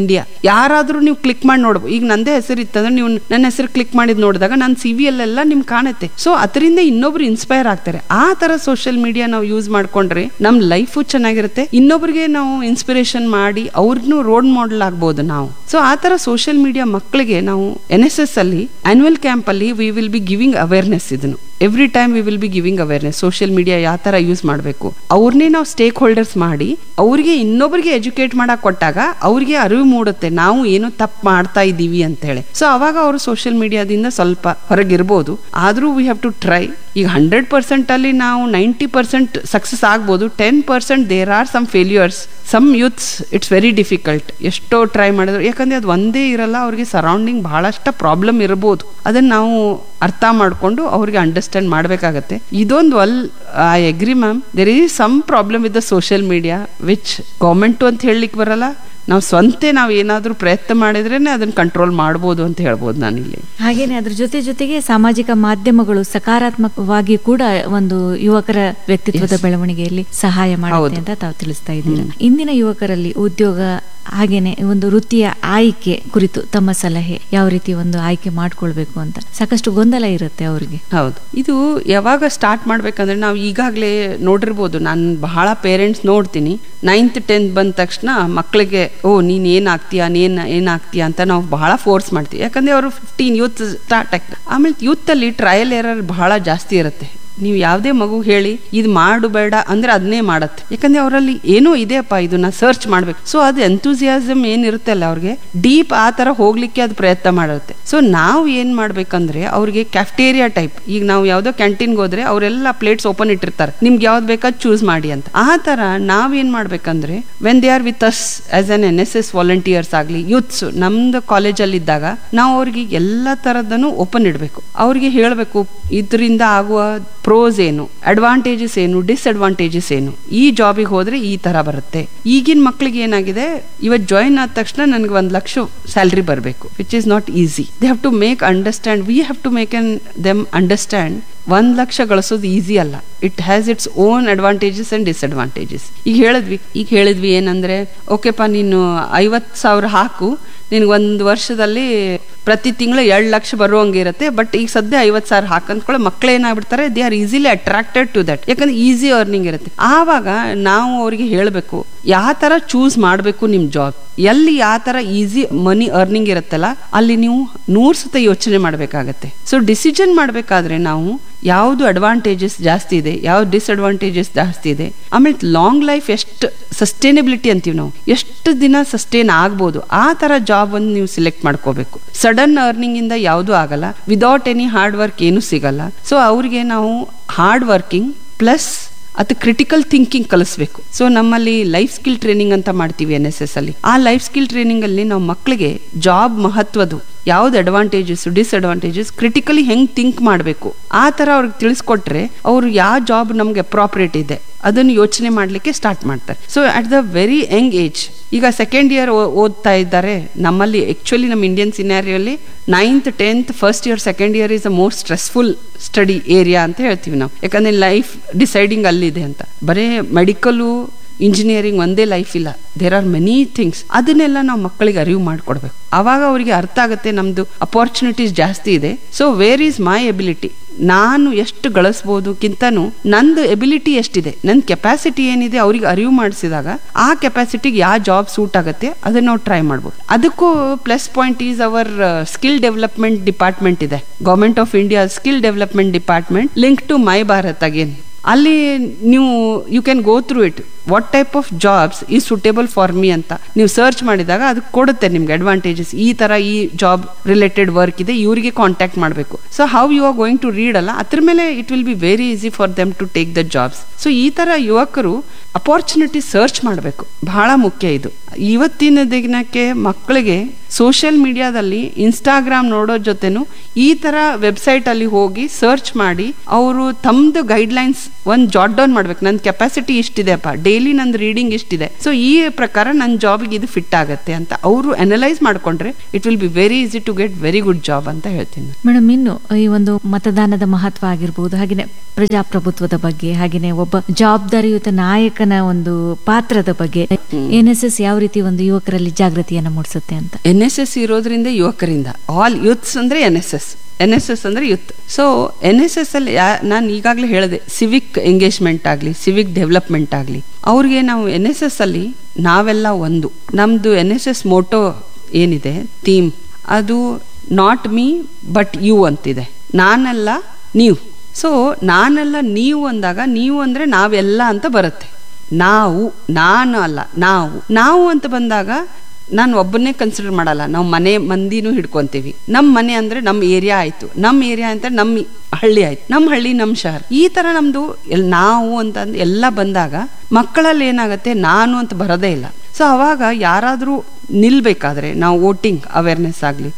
Speaker 2: ಯಾರಾದ್ರೂ ನೀವು ಕ್ಲಿಕ್ ಮಾಡಿ ನೋಡ್ಬೋದು. ಈಗ ನಂದೇ ಹೆಸರು ಇತ್ತಂದ್ರೆ ನೀವು ನನ್ನ ಹೆಸರು ಕ್ಲಿಕ್ ಮಾಡಿದ್ ನೋಡಿದಾಗ ನನ್ನ CV ಅಲ್ಲೆಲ್ಲ ನಿಮ್ಗೆ ಕಾಣುತ್ತೆ. ಸೊ ಅದರಿಂದ ಇನ್ನೊಬ್ರು ಇನ್ಸ್ಪೈರ್ ಆಗ್ತಾರೆ. ಆ ತರ ಸೋಷಿಯಲ್ ಮೀಡಿಯಾ ನಾವು ಯೂಸ್ ಮಾಡ್ಕೊಂಡ್ರೆ ನಮ್ ಲೈಫು ಚೆನ್ನಾಗಿರುತ್ತೆ, ಇನ್ನೊಬ್ರಿಗೆ ನಾವು ಇನ್ಸ್ಪಿರೇಷನ್ ಮಾಡಿ ಅವ್ರನ್ನೂ ರೋಲ್ ಮಾಡೆಲ್ ಆಗ್ಬೋದು ನಾವು. ಸೊ ಆ ತರ ಸೋಷಿಯಲ್ ಮೀಡಿಯಾ ಮಕ್ಕಳಿಗೆ ನಾವು NSS ಅಲ್ಲಿ ಆನ್ಯುವಲ್ ಕ್ಯಾಂಪ್ ಅಲ್ಲಿ we will be giving awareness. ಇದನ್ನು every time we will be giving awareness. Social media ಯಾವ ತರ ಯೂಸ್ ಮಾಡಬೇಕು ಅವ್ರನ್ನೇ ನಾವು ಸ್ಟೇಕ್ ಹೋಲ್ಡರ್ಸ್ ಮಾಡಿ ಅವ್ರಿಗೆ ಇನ್ನೊಬ್ರಿಗೆ ಎಜುಕೇಟ್ ಮಾಡಕ್ ಕೊಟ್ಟಾಗ ಅವ್ರಿಗೆ ಅರಿವು ಮೂಡುತ್ತೆ ನಾವು ಏನು ತಪ್ಪು ಮಾಡ್ತಾ ಇದ್ದೀವಿ ಅಂತ ಹೇಳಿ. ಸೊ ಅವಾಗ ಅವರು ಸೋಷಿಯಲ್ ಮೀಡಿಯಾದಿಂದ ಸ್ವಲ್ಪ ಹೊರಗಿರ್ಬೋದು. ಆದ್ರೂ ವಿ ಹ್ಯಾವ್ ಟು ಟ್ರೈ. ಈಗ 100% ಅಲ್ಲಿ ನಾವು 90% ಸಕ್ಸಸ್ ಆಗ್ಬೋದು. 10% there are some failures. Some youths it's very difficult. ಎಷ್ಟೋ ಟ್ರೈ ಮಾಡಿದ್ರು, ಯಾಕಂದ್ರೆ ಅದು ಒಂದೇ ಇರಲ್ಲ, ಅವ್ರಿಗೆ ಸರೌಂಡಿಂಗ್ ಬಹಳಷ್ಟು ಪ್ರಾಬ್ಲಮ್ ಇರಬಹುದು. ಅದನ್ನ ನಾವು ಅರ್ಥ ಮಾಡ್ಕೊಂಡು ಅವ್ರಿಗೆ ಅಂಡರ್ಸ್ಟ್ಯಾಂಡ್ ಮಾಡ್ಬೇಕಾಗತ್ತೆ. ಇದೊಂದು I agree ma'am, there is some problem with the social media which government ಅಂತ ಹೇಳಲಿಕ್ಕೆ ಬರಲ್ಲ. ನಾವು ಸ್ವಂತ ನಾವು ಏನಾದ್ರೂ ಪ್ರಯತ್ನ ಮಾಡಿದ್ರೇನೆ ಅದನ್ನ ಕಂಟ್ರೋಲ್ ಮಾಡ್ಬೋದು ಅಂತ ಹೇಳ್ಬೋದು ನಾನಿಲ್ಲಿ.
Speaker 1: ಹಾಗೇನೆ ಅದ್ರ ಜೊತೆಗೆ ಸಾಮಾಜಿಕ ಮಾಧ್ಯಮಗಳು ಸಕಾರಾತ್ಮಕವಾಗಿ ಕೂಡ ಒಂದು ಯುವಕರ ವ್ಯಕ್ತಿತ್ವದ ಬೆಳವಣಿಗೆಯಲ್ಲಿ ಸಹಾಯ ಮಾಡುತ್ತೆ ಅಂತ ತಾವು ತಿಳಿಸ್ತಾ ಇದ್ದೀರಾ. ಇಂದಿನ ಯುವಕರಲ್ಲಿ ಉದ್ಯೋಗ ಹಾಗೇನೆ ಒಂದು ವೃತ್ತಿಯ ಆಯ್ಕೆ ಕುರಿತು ತಮ್ಮ ಸಲಹೆ, ಯಾವ ರೀತಿ ಒಂದು ಆಯ್ಕೆ ಮಾಡ್ಕೊಳ್ಬೇಕು ಅಂತ ಸಾಕಷ್ಟು ಗೊಂದಲ ಇರುತ್ತೆ ಅವ್ರಿಗೆ.
Speaker 2: ಹೌದು, ಇದು ಯಾವಾಗ ಸ್ಟಾರ್ಟ್ ಮಾಡ್ಬೇಕಂದ್ರೆ ನಾವು ಈಗಾಗಲೇ ನೋಡಿರ್ಬೋದು. ನಾನು ಬಹಳ ಪೇರೆಂಟ್ಸ್ ನೋಡ್ತೀನಿ 9th 10th ಬಂದ ತಕ್ಷಣ ಮಕ್ಕಳಿಗೆ ನೀನ್ ಏನಾಗ್ತೀಯಾ ಏನಾಗ್ತೀಯಾ ಅಂತ ನಾವು ಬಹಳ ಫೋರ್ಸ್ ಮಾಡ್ತೀವಿ. ಯಾಕಂದ್ರೆ ಅವರು 15 ಯೂತ್ ಸ್ಟಾರ್ಟ್ ಆಗ್ತದೆ. ಆಮೇಲೆ ಯೂತ್ ಅಲ್ಲಿ ಟ್ರಯಲ್ ಎರರ್ ಬಹಳ ಜಾಸ್ತಿ ಇರುತ್ತೆ. ನೀವು ಯಾವುದೇ ಮಗು ಹೇಳಿ ಇದು ಮಾಡು ಬೇಡ ಅಂದ್ರೆ ಅದನ್ನೇ ಮಾಡತ್ತೆ. ಯಾಕಂದ್ರೆ ಅವರಲ್ಲಿ ಏನೋ ಇದೆಯಪ್ಪ, ಇದನ್ನ ಸರ್ಚ್ ಮಾಡ್ಬೇಕು. ಸೊ ಅದು ಎಂಥೂಸಿಯಾಸಮ್ ಏನಿರುತ್ತೆ ಅಲ್ಲ ಅವ್ರಿಗೆ ಡೀಪ್ ಆ ತರ ಹೋಗ್ಲಿಕ್ಕೆ ಅದು ಪ್ರಯತ್ನ ಮಾಡುತ್ತೆ. ಸೊ ನಾವು ಏನ್ ಮಾಡ್ಬೇಕಂದ್ರೆ ಅವ್ರಿಗೆ ಕ್ಯಾಫ್ಟೇರಿಯಾ ಟೈಪ್, ಈಗ ನಾವು ಯಾವ್ದೋ ಕ್ಯಾಂಟೀನ್ಗೆ ಹೋದ್ರೆ ಅವರೆಲ್ಲ ಪ್ಲೇಟ್ಸ್ ಓಪನ್ ಇಟ್ಟಿರ್ತಾರೆ, ನಿಮ್ಗೆ ಯಾವ್ದು ಬೇಕಾದ್ ಚೂಸ್ ಮಾಡಿ ಅಂತ. ಆ ತರ ನಾವೇನ್ ಮಾಡ್ಬೇಕಂದ್ರೆ when they are with us as an NSS volunteers ಆಗ್ಲಿ, ಯೂತ್ಸ್ ನಮ್ದು ಕಾಲೇಜಲ್ಲಿ ಇದ್ದಾಗ ನಾವು ಅವ್ರಿಗೆ ಎಲ್ಲ ತರದನ್ನು ಓಪನ್ ಇಡ್ಬೇಕು. ಅವ್ರಿಗೆ ಹೇಳ್ಬೇಕು ಇದರಿಂದ ಆಗುವ ಪ್ರೋಸ್ ಏನು, ಅಡ್ವಾಂಟೇಜಸ್ ಏನು, ಡಿಸ್ಅಡ್ವಾಂಟೇಜಸ್ ಏನು, ಈ ಜಾಬಿಗೆ ಹೋದ್ರೆ ಈ ತರ ಬರುತ್ತೆ. ಈಗಿನ ಮಕ್ಳಿಗೆ ಏನಾಗಿದೆ, ಇವತ್ತು ಜಾಯಿನ್ ಆದ ತಕ್ಷಣ ನನಗೆ 1 ಲಕ್ಷ ಸ್ಯಾಲ್ರಿ ಬರಬೇಕು, which is not easy. They have to make understand, we have to make them understand 1 lakh ಗಳಿಸೋದು ಈಸಿ ಅಲ್ಲ. It has its own advantages and disadvantages. ಈಗ ಹೇಳಿದ್ವಿ ಏನಂದ್ರೆ, ಓಕೆಪ್ಪ ನೀನು 50,000 ಹಾಕು, ನಿನ್ಗೆ 1 ವರ್ಷದಲ್ಲಿ ಪ್ರತಿ ತಿಂಗಳು 2 ಲಕ್ಷ ಬರುವಂಗಿರುತ್ತೆ. ಬಟ್ ಈಗ ಸದ್ಯ 50,000 ಹಾಕಂದ್ಕೊಳ್ಳೋ ಮಕ್ಳು ಏನಾಗ್ಬಿಡ್ತಾರೆ, they are easily attracted to that. ಯಾಕಂದ್ರೆ ಈಸಿ ಅರ್ನಿಂಗ್ ಇರುತ್ತೆ. ಆವಾಗ ನಾವು ಅವ್ರಿಗೆ ಹೇಳ್ಬೇಕು ಯಾವ ತರ ಚೂಸ್ ಮಾಡ್ಬೇಕು ನಿಮ್ ಜಾಬ್, ಎಲ್ಲಿ ಯಾವ ತರ ಈಸಿ ಮನಿ ಅರ್ನಿಂಗ್ ಇರುತ್ತಲ್ಲ ಅಲ್ಲಿ ನೀವು 100 ಸತ ಯೋಚನೆ ಮಾಡ್ಬೇಕಾಗತ್ತೆ. ಸೊ ಡಿಸಿಷನ್ ಮಾಡ್ಬೇಕಾದ್ರೆ ನಾವು ಯಾವ್ದು ಅಡ್ವಾಂಟೇಜಸ್ ಜಾಸ್ತಿ ಇದೆ, ಯಾವ್ದು ಡಿಸ್ಅಡ್ವಾಂಟೇಜಸ್ ಜಾಸ್ತಿ ಇದೆ, ಆಮೇಲೆ ಲಾಂಗ್ ಲೈಫ್ ಎಷ್ಟು ಸಸ್ಟೈನಬಿಲಿಟಿ ಅಂತೀವಿ ನಾವು, ಎಷ್ಟು ದಿನ ಸಸ್ಟೈನ್ ಆಗ್ಬೋದು, ಆ ತರ ಜಾಬ್ ಒಂದು ನೀವು ಸಿಲೆಕ್ಟ್ ಮಾಡ್ಕೋಬೇಕು. ಸಡನ್ ಅರ್ನಿಂಗ್ ಇಂದ ಯಾವ್ದು ಆಗಲ್ಲ, ವಿದೌಟ್ ಎನಿ ಹಾರ್ಡ್ ವರ್ಕ್ ಏನು ಸಿಗಲ್ಲ. ಸೊ ಅವ್ರಿಗೆ ನಾವು ಹಾರ್ಡ್ ವರ್ಕಿಂಗ್ ಪ್ಲಸ್ ಅದು ಕ್ರಿಟಿಕಲ್ ಥಿಂಕಿಂಗ್ ಕಲಿಸ್ಬೇಕು. ಸೊ ನಮ್ಮಲ್ಲಿ ಲೈಫ್ ಸ್ಕಿಲ್ ಟ್ರೈನಿಂಗ್ ಅಂತ ಮಾಡ್ತೀವಿ NSS ಅಲ್ಲಿ. ಆ ಲೈಫ್ ಸ್ಕಿಲ್ ಟ್ರೈನಿಂಗ್ ಅಲ್ಲಿ ನಾವು ಮಕ್ಕಳಿಗೆ ಜಾಬ್ ಮಹತ್ವದು, ಯಾವ್ದು ಅಡ್ವಾಂಟೇಜಸ್ ಡಿಸ್ಅಡ್ವಾಂಟೇಜಸ್, ಕ್ರಿಟಿಕಲಿ ಹೆಂಗ್ ಥಿಂಕ್ ಮಾಡಬೇಕು ಆ ತರ ಅವ್ರಿಗೆ ತಿಳಿಸ್ಕೊಟ್ರೆ ಅವ್ರು ಯಾವ ಜಾಬ್ ನಮ್ಗೆ ಅಪ್ರಾಪ್ರಿಯೇಟ್ ಇದೆ ಅದನ್ನು ಯೋಚನೆ ಮಾಡ್ಲಿಕ್ಕೆ ಸ್ಟಾರ್ಟ್ ಮಾಡ್ತಾರೆ. So at the very Young age, ಈಗ 2nd ಇಯರ್ ಓದ್ತಾ ಇದ್ದಾರೆ ನಮ್ಮಲ್ಲಿ. ಆಕ್ಚುಲಿ ನಮ್ಮ Indian ಸಿನಾರಿಯಲ್ಲಿ 9th 10th 1st year 2nd year is a most stressful study area ಅಂತ ಹೇಳ್ತೀವಿ ನಾವು. ಯಾಕಂದ್ರೆ ಲೈಫ್ ಡಿಸೈಡಿಂಗ್ ಅಲ್ಲಿದೆ ಅಂತ. ಬರೇ ಮೆಡಿಕಲು ಇಂಜಿನಿಯರಿಂಗ್ ಒಂದೇ ಲೈಫ್ ಇಲ್ಲ, ದೇರ್ ಆರ್ ಮೆನಿ ಥಿಂಗ್ಸ್. ಅದನ್ನೆಲ್ಲ ನಾವು ಮಕ್ಕಳಿಗೆ ಅರಿವು ಮಾಡ್ಕೊಡ್ಬೇಕು. ಅವಾಗ ಅವರಿಗೆ ಅರ್ಥ ಆಗುತ್ತೆ ನಮ್ದು ಅಪಾರ್ಚುನಿಟೀಸ್ ಜಾಸ್ತಿ ಇದೆ. So where is my ability, ನಾನು ಎಷ್ಟು ಗಳಿಸ್ಬೋದುಕ್ಕಿಂತನೂ ನಂದು ಎಬಿಲಿಟಿ ಎಷ್ಟಿದೆ, ನನ್ನ ಕೆಪಾಸಿಟಿ ಏನಿದೆ ಅವ್ರಿಗೆ ಅರಿವು ಮಾಡಿಸಿದಾಗ ಆ ಕೆಪಾಸಿಟಿಗೆ ಯಾವ ಜಾಬ್ ಸೂಟ್ ಆಗುತ್ತೆ ಅದನ್ನ ನಾವು ಟ್ರೈ ಮಾಡ್ಬೋದು. ಅದಕ್ಕೂ plus point is our skill development department ಇದೆ, government of India skill development department link to my Bharat again. ಅಲ್ಲಿ ನೀವು you can go through it, what type of jobs is suitable for me ಅಂತ ನೀವು search ಮಾಡಿದಾಗ ಅದು ಕೊಡುತ್ತೆ ನಿಮ್ಗೆ advantages. ಈ ತರ ಈ ಜಾಬ್ ರಿಲೇಟೆಡ್ ವರ್ಕ್ ಇದೆ, ಇವರಿಗೆ ಕಾಂಟ್ಯಾಕ್ಟ್ ಮಾಡಬೇಕು. So how you are going to read ಅಲ್ಲ, ಅದ್ರ ಮೇಲೆ it will be very easy for them to take the jobs. So ಈ ತರ ಯುವಕರು ಅಪಾರ್ಚುನಿಟಿ ಸರ್ಚ್ ಮಾಡಬೇಕು, ಬಹಳ ಮುಖ್ಯ ಇದು. ಇವತ್ತಿನ ದಿನಕ್ಕೆ ಮಕ್ಕಳಿಗೆ ಸೋಷಿಯಲ್ ಮೀಡಿಯಾದಲ್ಲಿ ಇನ್ಸ್ಟಾಗ್ರಾಮ್ ನೋಡೋ ಜೊತೆನು ಈ ತರ ವೆಬ್ಸೈಟ್ ಅಲ್ಲಿ ಹೋಗಿ ಸರ್ಚ್ ಮಾಡಿ ಅವರು ತಮ್ದು ಗೈಡ್ಲೈನ್ಸ್ ಒಂದು ಜಾಟ್ ಡೌನ್ ಮಾಡ್ಬೇಕು. ನನ್ನ ಕೆಪಾಸಿಟಿ ಇಷ್ಟಿದೆಪ್ಪ, ಡೇ ಡೈಲಿ ನಂದು ರೀಡಿಂಗ್ ಇಷ್ಟಿದೆ, ಸೊ ಈ ಪ್ರಕಾರ ನನ್ನ ಜಾಬಿಗೆ ಇದು ಫಿಟ್ ಆಗತ್ತೆ ಅಂತ ಅವರು ಅನಲೈಸ್ ಮಾಡ್ಕೊಂಡ್ರೆ it will be very easy to get very good job ಅಂತ ಹೇಳ್ತೀನಿ.
Speaker 1: ಮೇಡಮ್, ಇನ್ನು ಈ ಒಂದು ಮತದಾನದ ಮಹತ್ವ ಆಗಿರ್ಬೋದು, ಹಾಗೆಯೇ ಪ್ರಜಾಪ್ರಭುತ್ವದ ಬಗ್ಗೆ, ಹಾಗೆಯೇ ಒಬ್ಬ ಜವಾಬ್ದಾರಿಯುತ ನಾಯಕನ ಒಂದು ಪಾತ್ರದ ಬಗ್ಗೆ NSS ಯಾವ ರೀತಿ ಒಂದು ಯುವಕರಲ್ಲಿ ಜಾಗೃತಿಯನ್ನ ಮೂಡಿಸುತ್ತೆ ಅಂತ?
Speaker 2: NSS ಇರೋದ್ರಿಂದ ಯುವಕರಿಂದ, ಆಲ್ ಯೂತ್ಸ್ ಅಂದ್ರೆ NSS ಅಂದ್ರೆ ಯೂತ್. ಸೊ NSS ಅಲ್ಲಿ ನಾನು ಈಗಾಗಲೇ ಹೇಳಿದೆ, ಸಿವಿಕ್ ಎಂಗೇಜ್ಮೆಂಟ್ ಆಗಲಿ, ಸಿವಿಕ್ ಡೆವಲಪ್ಮೆಂಟ್ ಆಗಲಿ, ಅವ್ರಿಗೆ ನಾವು NSS ಅಲ್ಲಿ ನಾವೆಲ್ಲ ಒಂದು, ನಮ್ದು NSS ಮೋಟೋ ಏನಿದೆ ಥೀಮ್, ಅದು ನಾಟ್ ಮೀ ಬಟ್ ಯು ಅಂತಿದೆ. ನಾನಲ್ಲ ನೀವು. ಸೊ ನಾನಲ್ಲ ನೀವು ಅಂದಾಗ, ನೀವು ಅಂದ್ರೆ ನಾವೆಲ್ಲ ಅಂತ ಬರುತ್ತೆ. ನಾವು, ನಾನು ಅಲ್ಲ, ನಾವು ಅಂತ ಬಂದಾಗ ನಾನು ಒಬ್ಬನ್ನೇ ಕನ್ಸಿಡರ್ ಮಾಡಲ್ಲ, ನಾವು ಮನೆ ಮಂದಿನೂ ಹಿಡ್ಕೊಂತೀವಿ. ನಮ್ಮ ಮನೆ ಅಂದ್ರೆ ನಮ್ಮ ಏರಿಯಾ ಆಯ್ತು, ನಮ್ಮ ಏರಿಯಾ ಅಂತ ನಮ್ಮ ಹಳ್ಳಿ ಆಯ್ತು, ನಮ್ಮ ಹಳ್ಳಿ ನಮ್ಮ ಶಹರ್, ಈ ತರ ನಮ್ದು ನಾವು ಅಂತ ಎಲ್ಲ ಬಂದಾಗ ಮಕ್ಕಳಲ್ಲಿ ಏನಾಗುತ್ತೆ, ನಾನು ಅಂತ ಬರೋದೇ ಇಲ್ಲ. ಸೊ ಅವಾಗ ಯಾರಾದ್ರೂ ನಿಲ್ಬೇಕಾದ್ರೆ ನಾವು ವೋಟಿಂಗ್ ಅವೇರ್ನೆಸ್ ಆಗಲಿ,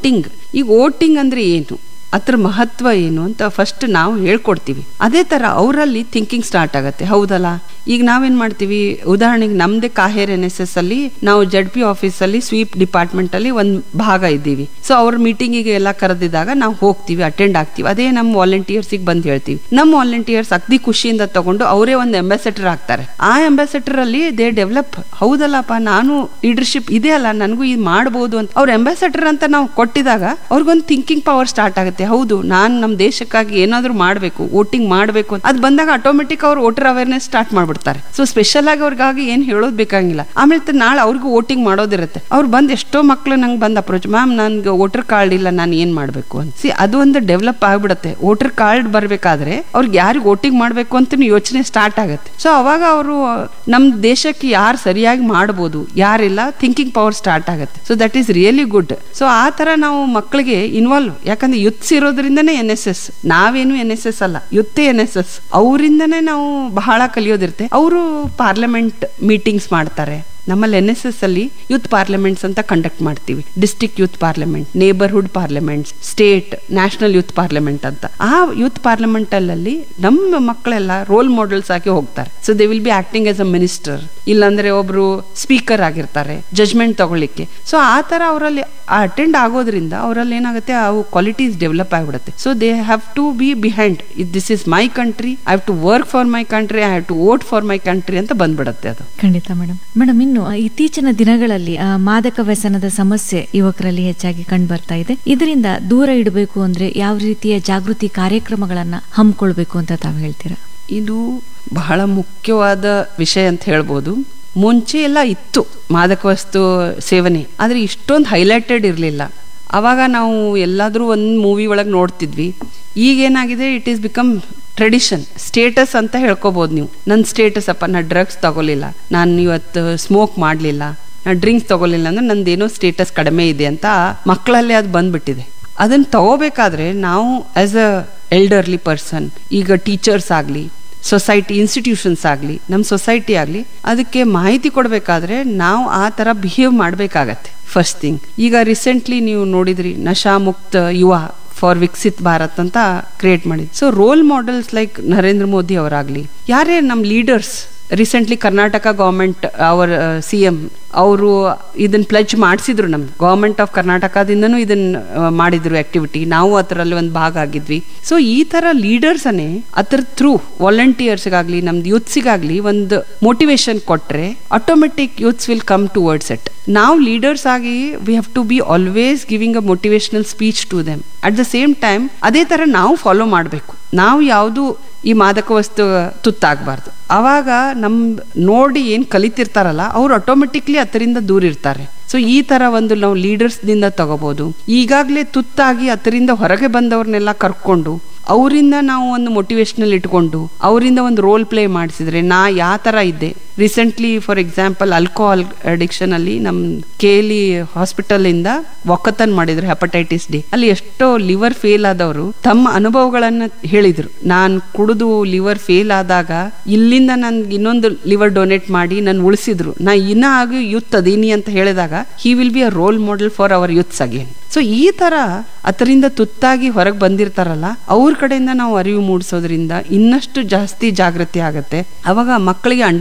Speaker 2: ಈಗ ವೋಟಿಂಗ್ ಅಂದ್ರೆ ಏನು, ಅದ್ರ ಮಹತ್ವ ಏನು ಅಂತ ಫಸ್ಟ್ ನಾವು ಹೇಳ್ಕೊಡ್ತೀವಿ. ಅದೇ ತರ ಅವರಲ್ಲಿ ಥಿಂಕಿಂಗ್ ಸ್ಟಾರ್ಟ್ ಆಗತ್ತೆ. ಹೌದಲ್ಲ, ಈಗ ನಾವೇನ್ ಮಾಡ್ತೀವಿ, ಉದಾಹರಣೆಗೆ ನಮ್ದೇ ಕಾಹೇರ್ NSS ಅಲ್ಲಿ ನಾವು ZP ಆಫೀಸ್ ಅಲ್ಲಿ ಸ್ವೀಪ್ ಡಿಪಾರ್ಟ್ಮೆಂಟ್ ಅಲ್ಲಿ ಒಂದ್ ಭಾಗ ಇದ್ದೀವಿ. ಸೊ ಅವ್ರ ಮೀಟಿಂಗಿಗೆ ಎಲ್ಲ ಕರೆದಿದ್ದಾಗ ನಾವು ಹೋಗ್ತೀವಿ, ಅಟೆಂಡ್ ಆಗ್ತೀವಿ. ಅದೇ ನಮ್ಮ ವಾಲಂಟಿಯರ್ಸಿಗೆ ಬಂದು ಹೇಳ್ತೀವಿ. ನಮ್ಮ ವಾಲಂಟಿಯರ್ಸ್ ಅಗ್ದಿ ಖುಷಿಯಿಂದ ತಗೊಂಡು ಅವರೇ ಒಂದು ಅಂಬಾಸೆಡರ್ ಆಗ್ತಾರೆ. ಆ ಅಂಬಾಸೆಡರ್ ಅಲ್ಲಿ ದೇ ಡೆವಲಪ್, ಹೌದಲ್ಲಪ್ಪ ನಾನು ಲೀಡರ್ಶಿಪ್ ಇದೆ ಅಲ್ಲ, ನನಗೂ ಇದು ಮಾಡ್ಬೋದು ಅಂತ ಅವ್ರ ಅಂಬಾಸೆಡರ್ ಅಂತ ನಾವು ಕೊಟ್ಟಿದಾಗ ಅವ್ರಿಗೊಂದು ಥಿಂಕಿಂಗ್ ಪವರ್ ಸ್ಟಾರ್ಟ್ ಆಗುತ್ತೆ. ಹೌದು, ನಾನು ನಮ್ಮ ದೇಶಕ್ಕಾಗಿ ಏನಾದ್ರೂ ಮಾಡಬೇಕು, ವೋಟಿಂಗ್ ಮಾಡಬೇಕು ಅಂತ ಅದು ಬಂದಾಗ ಆಟೋಮೆಟಿಕ್ ಅವ್ರು ವೋಟರ್ ಅವೇರ್ನೆಸ್ ಸ್ಟಾರ್ಟ್ ಮಾಡ್ಬಿಡ್ತಾರೆ. ಸೊ ಸ್ಪೆಷಲ್ ಆಗಿ ಅವ್ರಿಗಾಗಿ ಏನ್ ಹೇಳೋದು ಬೇಕಾಗಿಲ್ಲ. ಆಮೇಲೆ ನಾಳೆ ಅವ್ರಿಗೂ ವೋಟಿಂಗ್ ಮಾಡೋದಿರುತ್ತೆ. ಅವ್ರು ಬಂದ್ ಎಷ್ಟೋ ಮಕ್ಳು ನಂಗೆ ಬಂದ್ ಅಪ್ರೋಚ್, ಮ್ಯಾಮ್ ನನ್ಗೆ ವೋಟರ್ ಕಾರ್ಡ್ ಇಲ್ಲ, ನಾನು ಏನ್ ಮಾಡ್ಬೇಕು ಅಂತ. ಅದು ಒಂದು ಡೆವಲಪ್ ಆಗ್ಬಿಡುತ್ತೆ. ವೋಟರ್ ಕಾರ್ಡ್ ಬರ್ಬೇಕಾದ್ರೆ ಅವ್ರಿಗೆ ಯಾರಿಗೆ ವೋಟಿಂಗ್ ಮಾಡ್ಬೇಕು ಅಂತ ಯೋಚನೆ ಸ್ಟಾರ್ಟ್ ಆಗುತ್ತೆ. ಸೊ ಅವಾಗ ಅವರು ನಮ್ ದೇಶಕ್ಕೆ ಯಾರು ಸರಿಯಾಗಿ ಮಾಡ್ಬೋದು, ಯಾರಿಲ್ಲ, ಥಿಂಕಿಂಗ್ ಪವರ್ ಸ್ಟಾರ್ಟ್ ಆಗುತ್ತೆ. So that is really good. So ಆ ತರ ನಾವು ಮಕ್ಕಳಿಗೆ ಇನ್ವಾಲ್ವ್, ಯಾಕಂದ್ರೆ ಯುತ್ಸ್ ಇರೋದ್ರಿಂದನೇ NSS, ನಾವೇನು NSS ಅಲ್ಲ, ಯುತ್ತೇ NSS. ಅವರಿಂದನೇ ನಾವು ಬಹಳ ಕಲಿಯೋದಿರುತ್ತೆ. ಅವರು ಪಾರ್ಲಿಮೆಂಟ್ ಮೀಟಿಂಗ್ಸ್ ಮಾಡ್ತಾರೆ. ನಮ್ಮಲ್ಲಿ NSS ಅಲ್ಲಿ ಯೂತ್ ಪಾರ್ಲಿಮೆಂಟ್ಸ್ ಅಂತ ಕಂಡಕ್ಟ್ ಮಾಡ್ತೀವಿ. District youth parliament, neighbourhood parliament, state, national youth parliament ಅಂತ. ಆ ಯೂತ್ ಪಾರ್ಲಿಮೆಂಟ್ ಅಲ್ಲಿ ನಮ್ಮ ಮಕ್ಕಳೆಲ್ಲ ರೋಲ್ ಮಾಡೆಲ್ಸ್ ಆಗಿ ಹೋಗ್ತಾರೆ. So they will be acting as a minister, ಇಲ್ಲಾಂದ್ರೆ ಒಬ್ರು ಸ್ಪೀಕರ್ ಆಗಿರ್ತಾರೆ ಜಜ್ಮೆಂಟ್ ತಗೊಳ್ಳಿಕ್ಕೆ. ಸೊ ಆ ತರ ಅವರಲ್ಲಿ ಅಟೆಂಡ್ ಆಗೋದ್ರಿಂದ ಅವರಲ್ಲಿ ಏನಾಗುತ್ತೆ, ಅವು ಕ್ವಾಲಿಟೀಸ್ ಡೆವಲಪ್ ಆಗಿಬಿಡುತ್ತೆ. So they have to B behind, this is my country, I have to work for my country, I have to vote for my country ಅಂತ ಬಂದ್ಬಿಡುತ್ತೆ ಅದು.
Speaker 1: ಖಂಡಿತ ಮೇಡಮ್, ಇನ್ನು ಇತ್ತೀಚಿನ ದಿನಗಳಲ್ಲಿ ಮಾದಕ ವ್ಯಸನದ ಸಮಸ್ಯೆ ಯುವಕರಲ್ಲಿ ಹೆಚ್ಚಾಗಿ ಕಂಡು ಬರ್ತಾ ಇದೆ. ಇದರಿಂದ ದೂರ ಇಡಬೇಕು ಅಂದ್ರೆ ಯಾವ ರೀತಿಯ ಜಾಗೃತಿ ಕಾರ್ಯಕ್ರಮಗಳನ್ನ ಹಮ್ಮಿಕೊಳ್ಬೇಕು ಅಂತ ತಾವು ಹೇಳ್ತೀರಾ?
Speaker 2: ಇದು ಬಹಳ ಮುಖ್ಯವಾದ ವಿಷಯ ಅಂತ ಹೇಳ್ಬೋದು. ಮುಂಚೆ ಎಲ್ಲ ಇತ್ತು ಮಾದಕ ವಸ್ತು ಸೇವನೆ, ಆದ್ರೆ ಇಷ್ಟೊಂದು ಹೈಲೈಟೆಡ್ ಇರಲಿಲ್ಲ. ಅವಾಗ ನಾವು ಎಲ್ಲಾದ್ರೂ ಒಂದು ಮೂವಿ ಒಳಗೆ ನೋಡ್ತಿದ್ವಿ. ಈಗೇನಾಗಿದೆ, it is become tradition, status ಅಂತ ಹೇಳ್ಕೊಬೋದು ನೀವು. ನನ್ನ ಸ್ಟೇಟಸ್ ಅಪ್ಪ, ನಾ ಡ್ರಗ್ಸ್ ತಗೊಳ್ಳಿಲ್ಲ, ನಾನು ಇವತ್ತು ಸ್ಮೋಕ್ ಮಾಡಲಿಲ್ಲ, ನಾ ಡ್ರಿಂಕ್ಸ್ ತಗೊಳ್ಳಿಲ್ಲ ಅಂದ್ರೆ ನಂದೇನೋ ಸ್ಟೇಟಸ್ ಕಡಿಮೆ ಇದೆ ಅಂತ ಮಕ್ಕಳಲ್ಲೇ ಅದು ಬಂದ್ಬಿಟ್ಟಿದೆ. ಅದನ್ನ ತಗೋಬೇಕಾದ್ರೆ ನಾವು ಆಸ್ ಅ ಎಲ್ಡರ್ಲಿ ಪರ್ಸನ್, ಈಗ ಟೀಚರ್ಸ್ ಆಗಲಿ, ಸೊಸೈಟಿ ಇನ್ಸ್ಟಿಟ್ಯೂಷನ್ಸ್ ಆಗಲಿ, ನಮ್ಮ ಸೊಸೈಟಿ ಆಗಲಿ, ಅದಕ್ಕೆ ಮಾಹಿತಿ ಕೊಡಬೇಕಾದ್ರೆ ನಾವು ಆ ಥರ ಬಿಹೇವ್ ಮಾಡಬೇಕಾಗತ್ತೆ. ಫಸ್ಟ್ ಥಿಂಗ್, ಈಗ ರೀಸೆಂಟ್ಲಿ ನೀವು ನೋಡಿದ್ರಿ ನಶಾ ಮುಕ್ತ ಯುವ ಫಾರ್ ವಿಕಸಿತ್ ಭಾರತ್ ಅಂತ ಕ್ರಿಯೇಟ್ ಮಾಡಿದ್. So roll models like Narendra Modi ಅವರಾಗ್ಲಿ, ಯಾರೇ ನಮ್ಮ leaders, recently Karnataka government hour CM ಅವರು ಇದನ್ನ ಪ್ಲೆಜ್ ಮಾಡಿಸಿದ್ರು. ನಮ್ ಗವರ್ಮೆಂಟ್ ಆಫ್ ಕರ್ನಾಟಕದಿಂದನೂ ಇದನ್ನ ಮಾಡಿದ್ರು ಆಕ್ಟಿವಿಟಿ, ನಾವು ಅದರಲ್ಲಿ ಒಂದು ಭಾಗ ಆಗಿದ್ವಿ. ಸೊ ಈ ತರ ಲೀಡರ್ಸ್ ಅನ್ನೇ ಅದ್ರ ಥ್ರೂ ವಾಲಂಟಿಯರ್ಸ್ಗಾಗ್ಲಿ ನಮ್ದು ಯೂತ್ಸಿಗಾಗ್ಲಿ ಒಂದು ಮೋಟಿವೇಶನ್ ಕೊಟ್ರೆ automatic youths will come towards it. ನಾವು ಲೀಡರ್ಸ್ ಆಗಿ we have to B always giving a motivational speech to them. At the same time ಅದೇ ತರ ನಾವು ಫಾಲೋ ಮಾಡಬೇಕು. ನಾವು ಯಾವುದು ಈ ಮಾದಕ ವಸ್ತು ತುತ್ತಾಗಬಾರ್ದು. ಅವಾಗ ನಮ್ ನೋಡಿ ಏನ್ ಕಲಿತಿರ್ತಾರಲ್ಲ ಅವ್ರು ಆಟೋಮೆಟಿಕ್ಲಿ ಅದರಿಂದ ದೂರ ಇರ್ತಾರೆ. ಸೊ ಈ ತರ ಒಂದು ನಾವು ಲೀಡರ್ಸ್ ದಿಂದ ತಗೋಬಹುದು. ಈಗಾಗ್ಲೇ ತುತ್ತಾಗಿ ಅದರಿಂದ ಹೊರಗೆ ಬಂದವ್ರನ್ನೆಲ್ಲ ಕರ್ಕೊಂಡು ಅವರಿಂದ ನಾವು ಒಂದು ಮೋಟಿವೇಶನಲ್ ಇಟ್ಕೊಂಡು ಅವರಿಂದ ಒಂದು ರೋಲ್ ಪ್ಲೇ ಮಾಡಿಸಿದ್ರೆ ನಾ ಯಾವ ತರ ಇದ್ದೆ. Recently for example alcohol addiction ಅಲ್ಲಿ ನಮ್ KLE ಹಾಸ್ಪಿಟಲ್ ಇಂದ ಒಕ್ಕತನ್ ಮಾಡಿದ್ರು ಹೆಪಟೈಟಿಸ್ ಡಿ. ಅಲ್ಲಿ ಎಷ್ಟೋ ಲಿವರ್ ಫೇಲ್ ಆದವರು ತಮ್ಮ ಅನುಭವಗಳನ್ನ ಹೇಳಿದ್ರು. ನಾನ್ ಕುಡಿದು ಲಿವರ್ ಫೇಲ್ ಆದಾಗ ಇಲ್ಲಿಂದ ನನ್ಗೆ ಇನ್ನೊಂದು ಲಿವರ್ ಡೊನೇಟ್ ಮಾಡಿ ನನ್ ಉಳಿಸಿದ್ರು, ನಾ ಇನ್ನ ಆಗಿ ಯೂತ್ ಅದೀನಿ ಅಂತ ಹೇಳಿದಾಗ he will be a role model for our youths again. So ಈ ತರ ಅದರಿಂದ ತುತ್ತಾಗಿ ಹೊರಗೆ ಬಂದಿರ್ತಾರಲ್ಲ ಅವ್ರ ಕಡೆಯಿಂದ ನಾವು ಅರಿವು ಮೂಡಿಸೋದ್ರಿಂದ ಇನ್ನಷ್ಟು ಜಾಸ್ತಿ ಜಾಗೃತಿ ಆಗತ್ತೆ. ಅವಾಗ ಮಕ್ಕಳಿಗೆ ಅಂಡರ್ಸ್ಟ್ಯಾಂಡ್